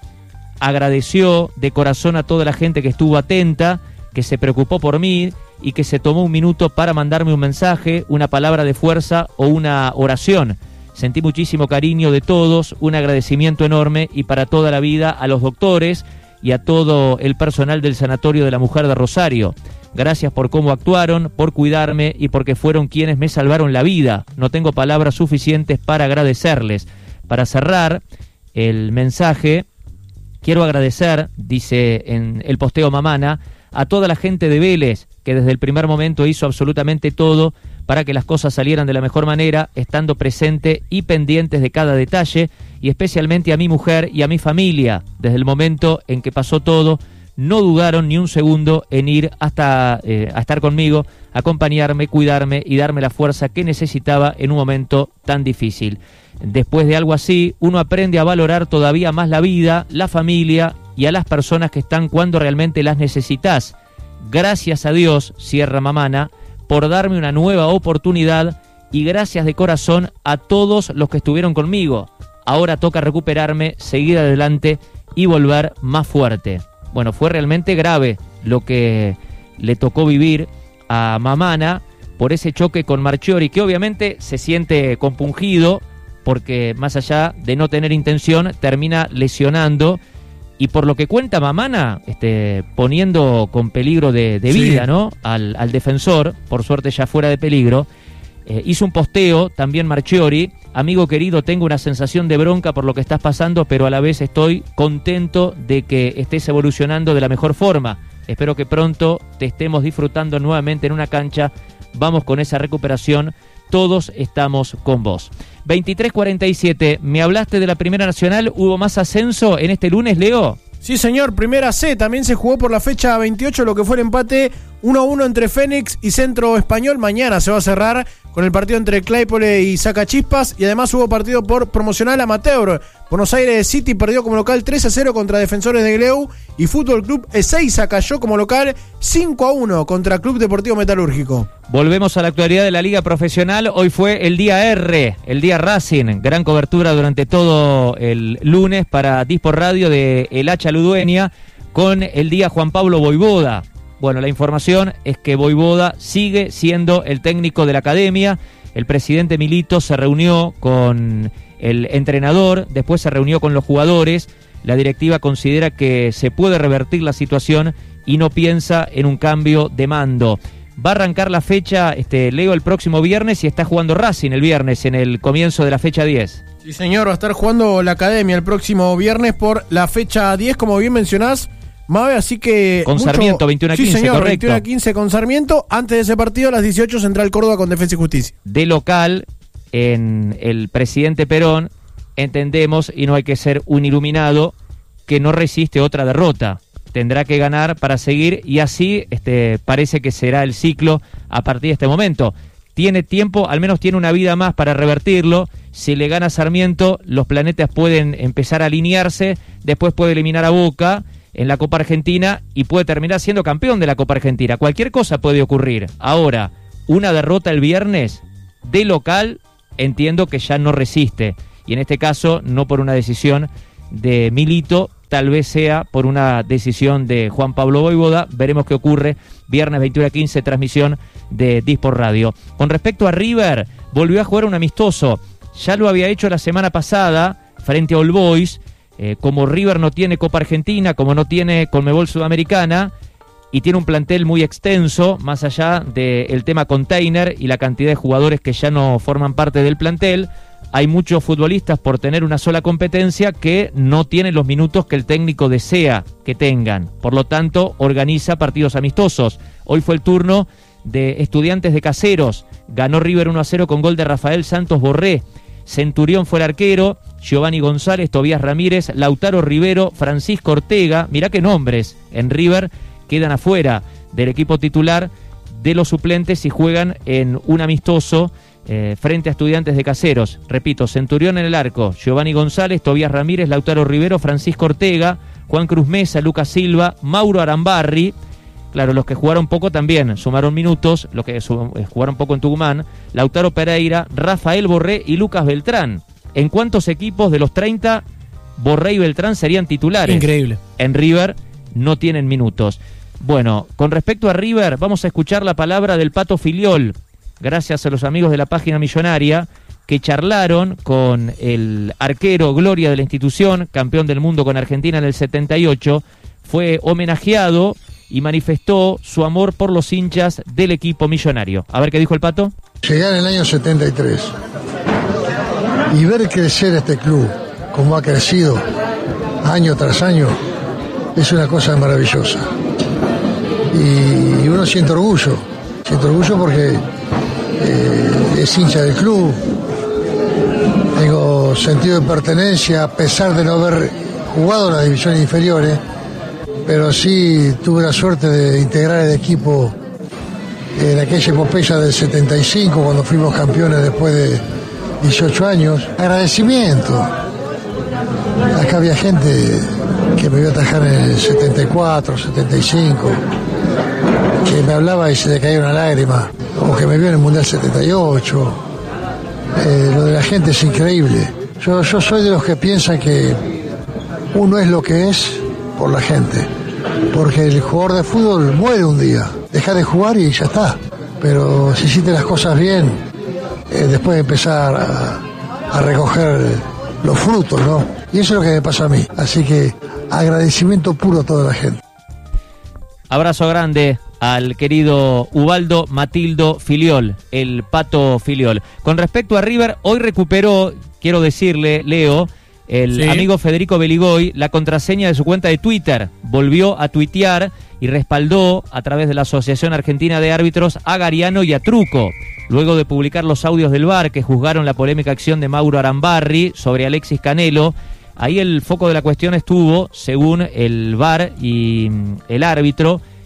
agradeció de corazón a toda la gente que estuvo atenta, que se preocupó por mí y que se tomó un minuto para mandarme un mensaje, una palabra de fuerza o una oración. Sentí muchísimo cariño de todos, un agradecimiento enorme y para toda la vida a los doctores y a todo el personal del Sanatorio de la Mujer de Rosario. Gracias por cómo actuaron, por cuidarme y porque fueron quienes me salvaron la vida. No tengo palabras suficientes para agradecerles. Para cerrar el mensaje, quiero agradecer, dice en el posteo Mamana, a toda la gente de Vélez que desde el primer momento hizo absolutamente todo para que las cosas salieran de la mejor manera, estando presente y pendientes de cada detalle, y especialmente a mi mujer y a mi familia. Desde el momento en que pasó todo, no dudaron ni un segundo en ir hasta a estar conmigo, acompañarme, cuidarme y darme la fuerza que necesitaba en un momento tan difícil. Después de algo así, uno aprende a valorar todavía más la vida, la familia y a las personas que están cuando realmente las necesitas. Gracias a Dios, cierra Mamana, por darme una nueva oportunidad y gracias de corazón a todos los que estuvieron conmigo. Ahora toca recuperarme, seguir adelante y volver más fuerte. Bueno, fue realmente grave lo que le tocó vivir a Mamana por ese choque con Marchiori, que obviamente se siente compungido porque más allá de no tener intención, termina lesionando y por lo que cuenta Mamana, poniendo con peligro de vida, ¿no? Al defensor, por suerte ya fuera de peligro. Hizo un posteo, también Marchiori: amigo querido, tengo una sensación de bronca por lo que estás pasando, pero a la vez estoy contento de que estés evolucionando de la mejor forma. Espero que pronto te estemos disfrutando nuevamente en una cancha. Vamos con esa recuperación. Todos estamos con vos. 23:47, me hablaste de la Primera Nacional. ¿Hubo más ascenso en este lunes, Leo? Sí, señor, Primera C. También se jugó por la fecha 28 lo que fue el empate 1-1 entre Fénix y Centro Español. Mañana se va a cerrar con el partido entre Claypole y Sacachispas. Y además hubo partido por promocional amateur. Buenos Aires City perdió como local 3-0 contra Defensores de Gleu. Y Fútbol Club Ezeiza cayó como local 5-1 contra Club Deportivo Metalúrgico. Volvemos a la actualidad de la Liga Profesional. Hoy fue el día R, el día Racing. Gran cobertura durante todo el lunes para Disport Radio de El Hacha Ludueña con el día Juan Pablo Voivoda. Bueno, la información es que Voivoda sigue siendo el técnico de la academia. El presidente Milito se reunió con el entrenador, después se reunió con los jugadores. La directiva considera que se puede revertir la situación y no piensa en un cambio de mando. Va a arrancar la fecha, Leo, el próximo viernes y está jugando Racing el viernes en el comienzo de la fecha 10. Sí, señor, va a estar jugando la academia el próximo viernes por la fecha 10, como bien mencionás, Mabe, así que... Con Sarmiento, 21-15, sí, señor, correcto. 21-15 con Sarmiento. Antes de ese partido, a las 18, Central Córdoba con Defensa y Justicia. De local, en el Presidente Perón, entendemos, y no hay que ser un iluminado, que no resiste otra derrota. Tendrá que ganar para seguir y así parece que será el ciclo a partir de este momento. Tiene tiempo, al menos tiene una vida más para revertirlo. Si le gana Sarmiento, los planetas pueden empezar a alinearse, después puede eliminar a Boca en la Copa Argentina y puede terminar siendo campeón de la Copa Argentina. Cualquier cosa puede ocurrir. Ahora, una derrota el viernes de local, entiendo que ya no resiste. Y en este caso, no por una decisión de Milito, tal vez sea por una decisión de Juan Pablo Voivoda. Veremos qué ocurre. Viernes 21-15, transmisión de Disport Radio. Con respecto a River, volvió a jugar un amistoso. Ya lo había hecho la semana pasada frente a All Boys. Como River no tiene Copa Argentina, como no tiene Conmebol Sudamericana y tiene un plantel muy extenso, más allá del tema container y la cantidad de jugadores que ya no forman parte del plantel, hay muchos futbolistas por tener una sola competencia que no tienen los minutos que el técnico desea que tengan. Por lo tanto, organiza partidos amistosos. Hoy fue el turno de Estudiantes de Caseros. Ganó River 1-0 con gol de Rafael Santos Borré. Centurión fue el arquero, Giovanni González, Tobías Ramírez, Lautaro Rivero, Francisco Ortega. Mirá qué nombres en River quedan afuera del equipo titular de los suplentes y juegan en un amistoso frente a Estudiantes de Caseros. Repito, Centurión en el arco, Giovanni González, Tobías Ramírez, Lautaro Rivero, Francisco Ortega, Juan Cruz Mesa, Lucas Silva, Mauro Arambarri. Claro, los que jugaron poco también sumaron minutos, los que jugaron poco en Tucumán, Lautaro Pereira, Rafael Borré y Lucas Beltrán. ¿En cuántos equipos de los 30 Borré y Beltrán serían titulares? Increíble. En River no tienen minutos. Bueno, con respecto a River, vamos a escuchar la palabra del Pato Filiol, gracias a los amigos de la página millonaria, que charlaron con el arquero gloria de la institución, campeón del mundo con Argentina en el 78, fue homenajeado y manifestó su amor por los hinchas del equipo millonario. A ver qué dijo el Pato. Llegué en el año 73 y ver crecer este club como ha crecido año tras año es una cosa maravillosa. Y uno siente orgullo porque es hincha del club, tengo sentido de pertenencia a pesar de no haber jugado en las divisiones inferiores, pero sí tuve la suerte de integrar el equipo en aquella epopeya del 75 cuando fuimos campeones después de 18 años. Agradecimiento. Acá había gente que me vio atajar en el 74, 75, que me hablaba y se le caía una lágrima, o que me vio en el Mundial 78. Lo de la gente es increíble. Yo soy de los que piensan que uno es lo que es por la gente, porque el jugador de fútbol muere un día, deja de jugar y ya está, pero si hiciste las cosas bien, después de empezar a recoger los frutos, ¿no? Y eso es lo que me pasa a mí, así que agradecimiento puro a toda la gente. Abrazo grande al querido Ubaldo Matildo Filiol, el Pato Filiol. Con respecto a River, hoy recuperó, quiero decirle, Leo, el amigo Federico Beligoy, la contraseña de su cuenta de Twitter. Volvió a tuitear y respaldó a través de la Asociación Argentina de Árbitros a Gariano y a Truco, luego de publicar los audios del VAR que juzgaron la polémica acción de Mauro Arambarri sobre Alexis Canelo. Ahí el foco de la cuestión estuvo, según el VAR y el árbitro,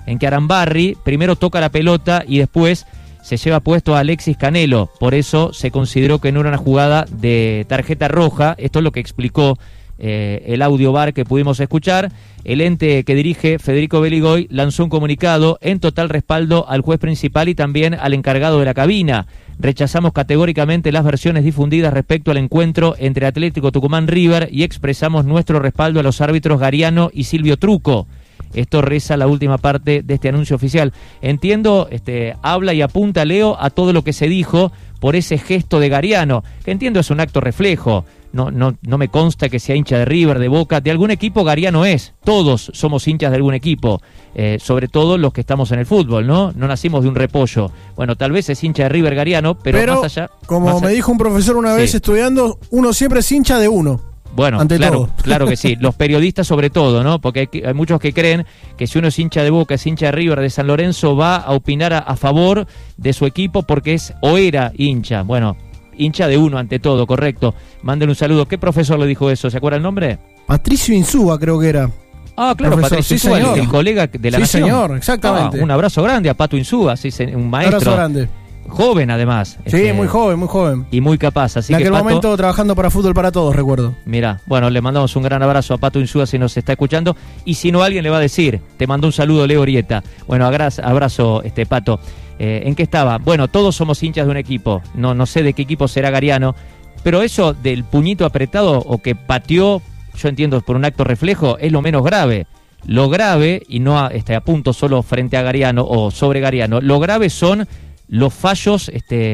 en que Arambarri primero toca la pelota y después se lleva puesto a Alexis Canelo. Por eso se consideró que no era una jugada de tarjeta roja. Esto es lo que explicó el audio bar que pudimos escuchar. El ente que dirige, Federico Beligoy, lanzó un comunicado en total respaldo al juez principal y también al encargado de la cabina. Rechazamos categóricamente las versiones difundidas respecto al encuentro entre Atlético Tucumán River y expresamos nuestro respaldo a los árbitros Gariano y Silvio Truco. Esto reza la última parte de este anuncio oficial. Entiendo, habla y apunta Leo a todo lo que se dijo por ese gesto de Gariano, que entiendo es un acto reflejo. No me consta que sea hincha de River, de Boca, de algún equipo Gariano es. Todos somos hinchas de algún equipo, sobre todo los que estamos en el fútbol, ¿no? No nacimos de un repollo. Bueno, tal vez es hincha de River Gariano, pero más allá... Como me dijo un profesor una vez estudiando, uno siempre es hincha de uno. Bueno, claro que sí. Los periodistas sobre todo, ¿no? Porque hay muchos que creen que si uno es hincha de Boca, es hincha de River, de San Lorenzo, va a opinar a favor de su equipo porque es o era hincha. Bueno, hincha de uno ante todo, correcto. Mándenle un saludo. ¿Qué profesor le dijo eso? ¿Se acuerda el nombre? Patricio Insúa creo que era. Ah, claro, profesor, Patricio sí, Insúa, el colega de la Nación. Sí, señor, exactamente. Un abrazo grande a Pato Insúa, sí, un maestro. Un abrazo grande. Joven además. Sí, muy joven. Y muy capaz. Así en aquel que Pato, momento trabajando para Fútbol para Todos, recuerdo. Mira, bueno, le mandamos un gran abrazo a Pato Insúa si nos está escuchando. Y si no, alguien le va a decir, te mandó un saludo Leo Orieta. Bueno, abrazo, Pato. ¿En qué estaba? Bueno, todos somos hinchas de un equipo. No sé de qué equipo será Gariano. Pero eso del puñito apretado o que pateó, yo entiendo por un acto reflejo, es lo menos grave. Lo grave, y no apunto solo frente a Gariano o sobre Gariano, lo grave son los fallos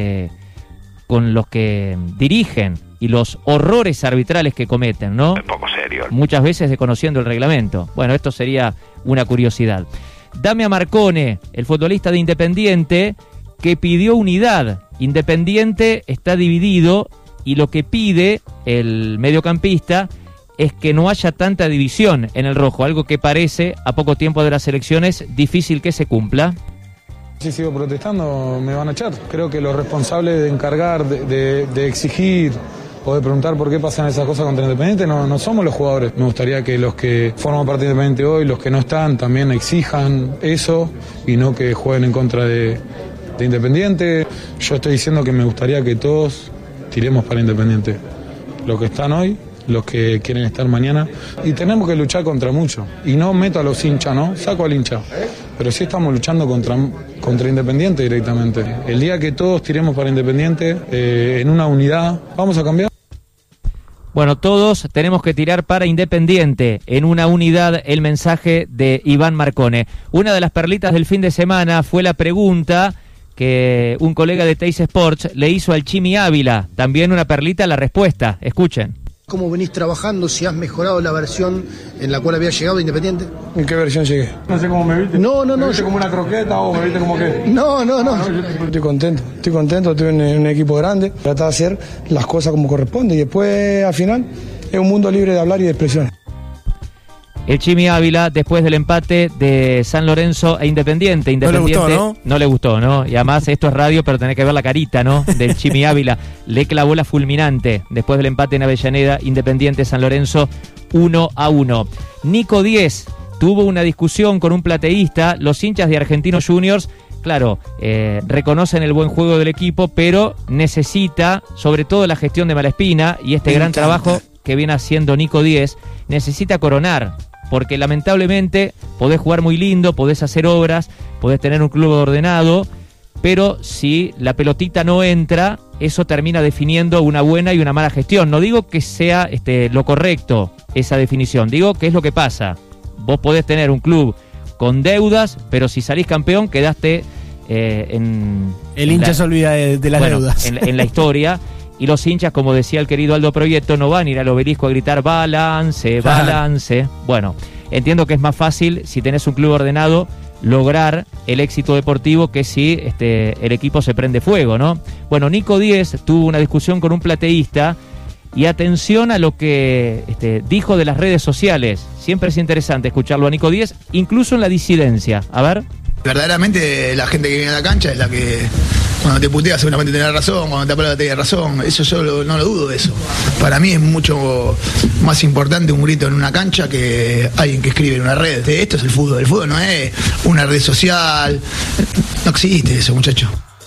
con los que dirigen y los horrores arbitrales que cometen, ¿no? Un poco serio. Muchas veces desconociendo el reglamento. Bueno, esto sería una curiosidad. Dame a Marcone, el futbolista de Independiente, que pidió unidad. Independiente está dividido y lo que pide el mediocampista es que no haya tanta división en el rojo, algo que parece, a poco tiempo de las elecciones, difícil que se cumpla. Si sigo protestando me van a echar. Creo que los responsables de encargar, de exigir o de preguntar por qué pasan esas cosas contra Independiente no somos los jugadores. Me gustaría que los que forman parte de Independiente hoy, los que no están, también exijan eso y no que jueguen en contra de Independiente. Yo estoy diciendo que me gustaría que todos tiremos para Independiente. Los que están hoy, los que quieren estar mañana, y tenemos que luchar contra mucho. Y no meto a los hinchas, ¿no? Saco al hincha. Pero sí estamos luchando contra Independiente directamente. El día que todos tiremos para Independiente, en una unidad, ¿vamos a cambiar? Bueno, todos tenemos que tirar para Independiente, en una unidad, el mensaje de Iván Marcone. Una de las perlitas del fin de semana fue la pregunta que un colega de Teis Sports le hizo al Chimi Ávila. También una perlita la respuesta. Escuchen. ¿Cómo venís trabajando? Si has mejorado la versión en la cual había llegado Independiente. ¿En qué versión llegué? No sé cómo me viste. No. ¿Me viste como una croqueta o me viste como qué? No. Estoy contento, estoy en un equipo grande. Tratar de hacer las cosas como corresponde y después, al final, es un mundo libre de hablar y de expresión. El Chimi Ávila, después del empate de San Lorenzo e Independiente. No le gustó, ¿no? No le gustó, ¿no? Y además esto es radio, pero tenés que ver la carita, ¿no? Del Chimi Ávila. Le clavó la fulminante después del empate en Avellaneda, Independiente San Lorenzo 1-1. Nico Díez tuvo una discusión con un plateísta. Los hinchas de Argentinos Juniors, claro, reconocen el buen juego del equipo, pero necesita, sobre todo la gestión de Malaspina y este gran trabajo que viene haciendo Nico Díez, necesita coronar. Porque lamentablemente podés jugar muy lindo, podés hacer obras, podés tener un club ordenado, pero si la pelotita no entra, eso termina definiendo una buena y una mala gestión. No digo que sea lo correcto esa definición, digo que es lo que pasa. Vos podés tener un club con deudas, pero si salís campeón quedaste en... El hincha se olvida de las deudas. En la historia. Y los hinchas, como decía el querido Aldo Proyecto, no van a ir al obelisco a gritar balance. Bueno, entiendo que es más fácil, si tenés un club ordenado, lograr el éxito deportivo que si el equipo se prende fuego, ¿no? Bueno, Nico Díez tuvo una discusión con un plateísta y atención a lo que dijo de las redes sociales. Siempre es interesante escucharlo a Nico Díez, incluso en la disidencia. A ver. Verdaderamente la gente que viene a la cancha es la que Cuando te puteas seguramente tenés razón, cuando te aplaudas tenés razón. Eso yo no lo dudo de eso. Para mí es mucho más importante un grito en una cancha que alguien que escribe en una red. Esto es el fútbol. El fútbol no es una red social. No existe eso, muchacho.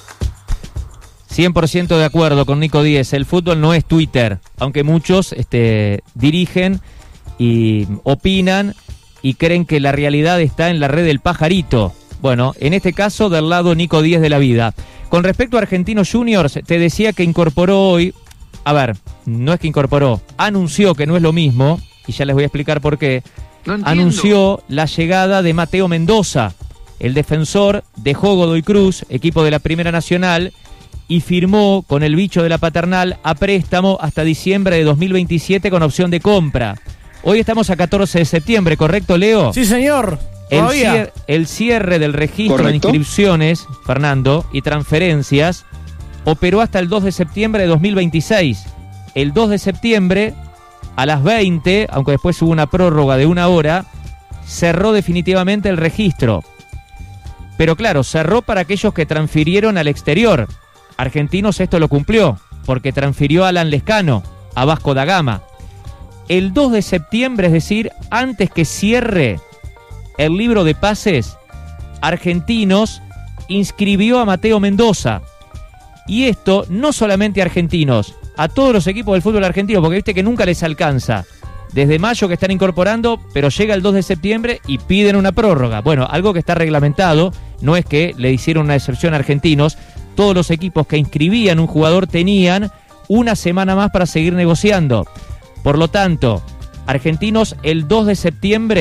100% de acuerdo con Nico Díez. El fútbol no es Twitter, aunque muchos dirigen y opinan y creen que la realidad está en la red del pajarito. Bueno, en este caso del lado Nico Díez de la vida. Con respecto a Argentinos Juniors, te decía que incorporó hoy, no es que incorporó, anunció que no es lo mismo, y ya les voy a explicar por qué. Anunció la llegada de Mateo Mendoza, el defensor dejó Godoy Cruz, equipo de la Primera Nacional, y firmó con el bicho de la Paternal a préstamo hasta diciembre de 2027 con opción de compra. Hoy estamos a 14 de septiembre, ¿correcto, Leo? Sí, señor. El cierre del registro ¿Correcto? de inscripciones, Fernando, y transferencias operó hasta el 2 de septiembre de 2026. El 2 de septiembre, a las 20, aunque después hubo una prórroga de 1 hora, cerró definitivamente el registro. Pero claro, cerró para aquellos que transfirieron al exterior. Argentinos esto lo cumplió, porque transfirió a Alan Lescano, a Vasco da Gama. El 2 de septiembre, es decir, antes que cierre el libro de pases, Argentinos inscribió a Mateo Mendoza. Y esto no solamente a Argentinos, a todos los equipos del fútbol argentino, porque viste que nunca les alcanza. Desde mayo que están incorporando, pero llega el 2 de septiembre y piden una prórroga. Bueno, algo que está reglamentado, no es que le hicieron una excepción a Argentinos. Todos los equipos que inscribían un jugador tenían una semana más para seguir negociando. Por lo tanto, Argentinos el 2 de septiembre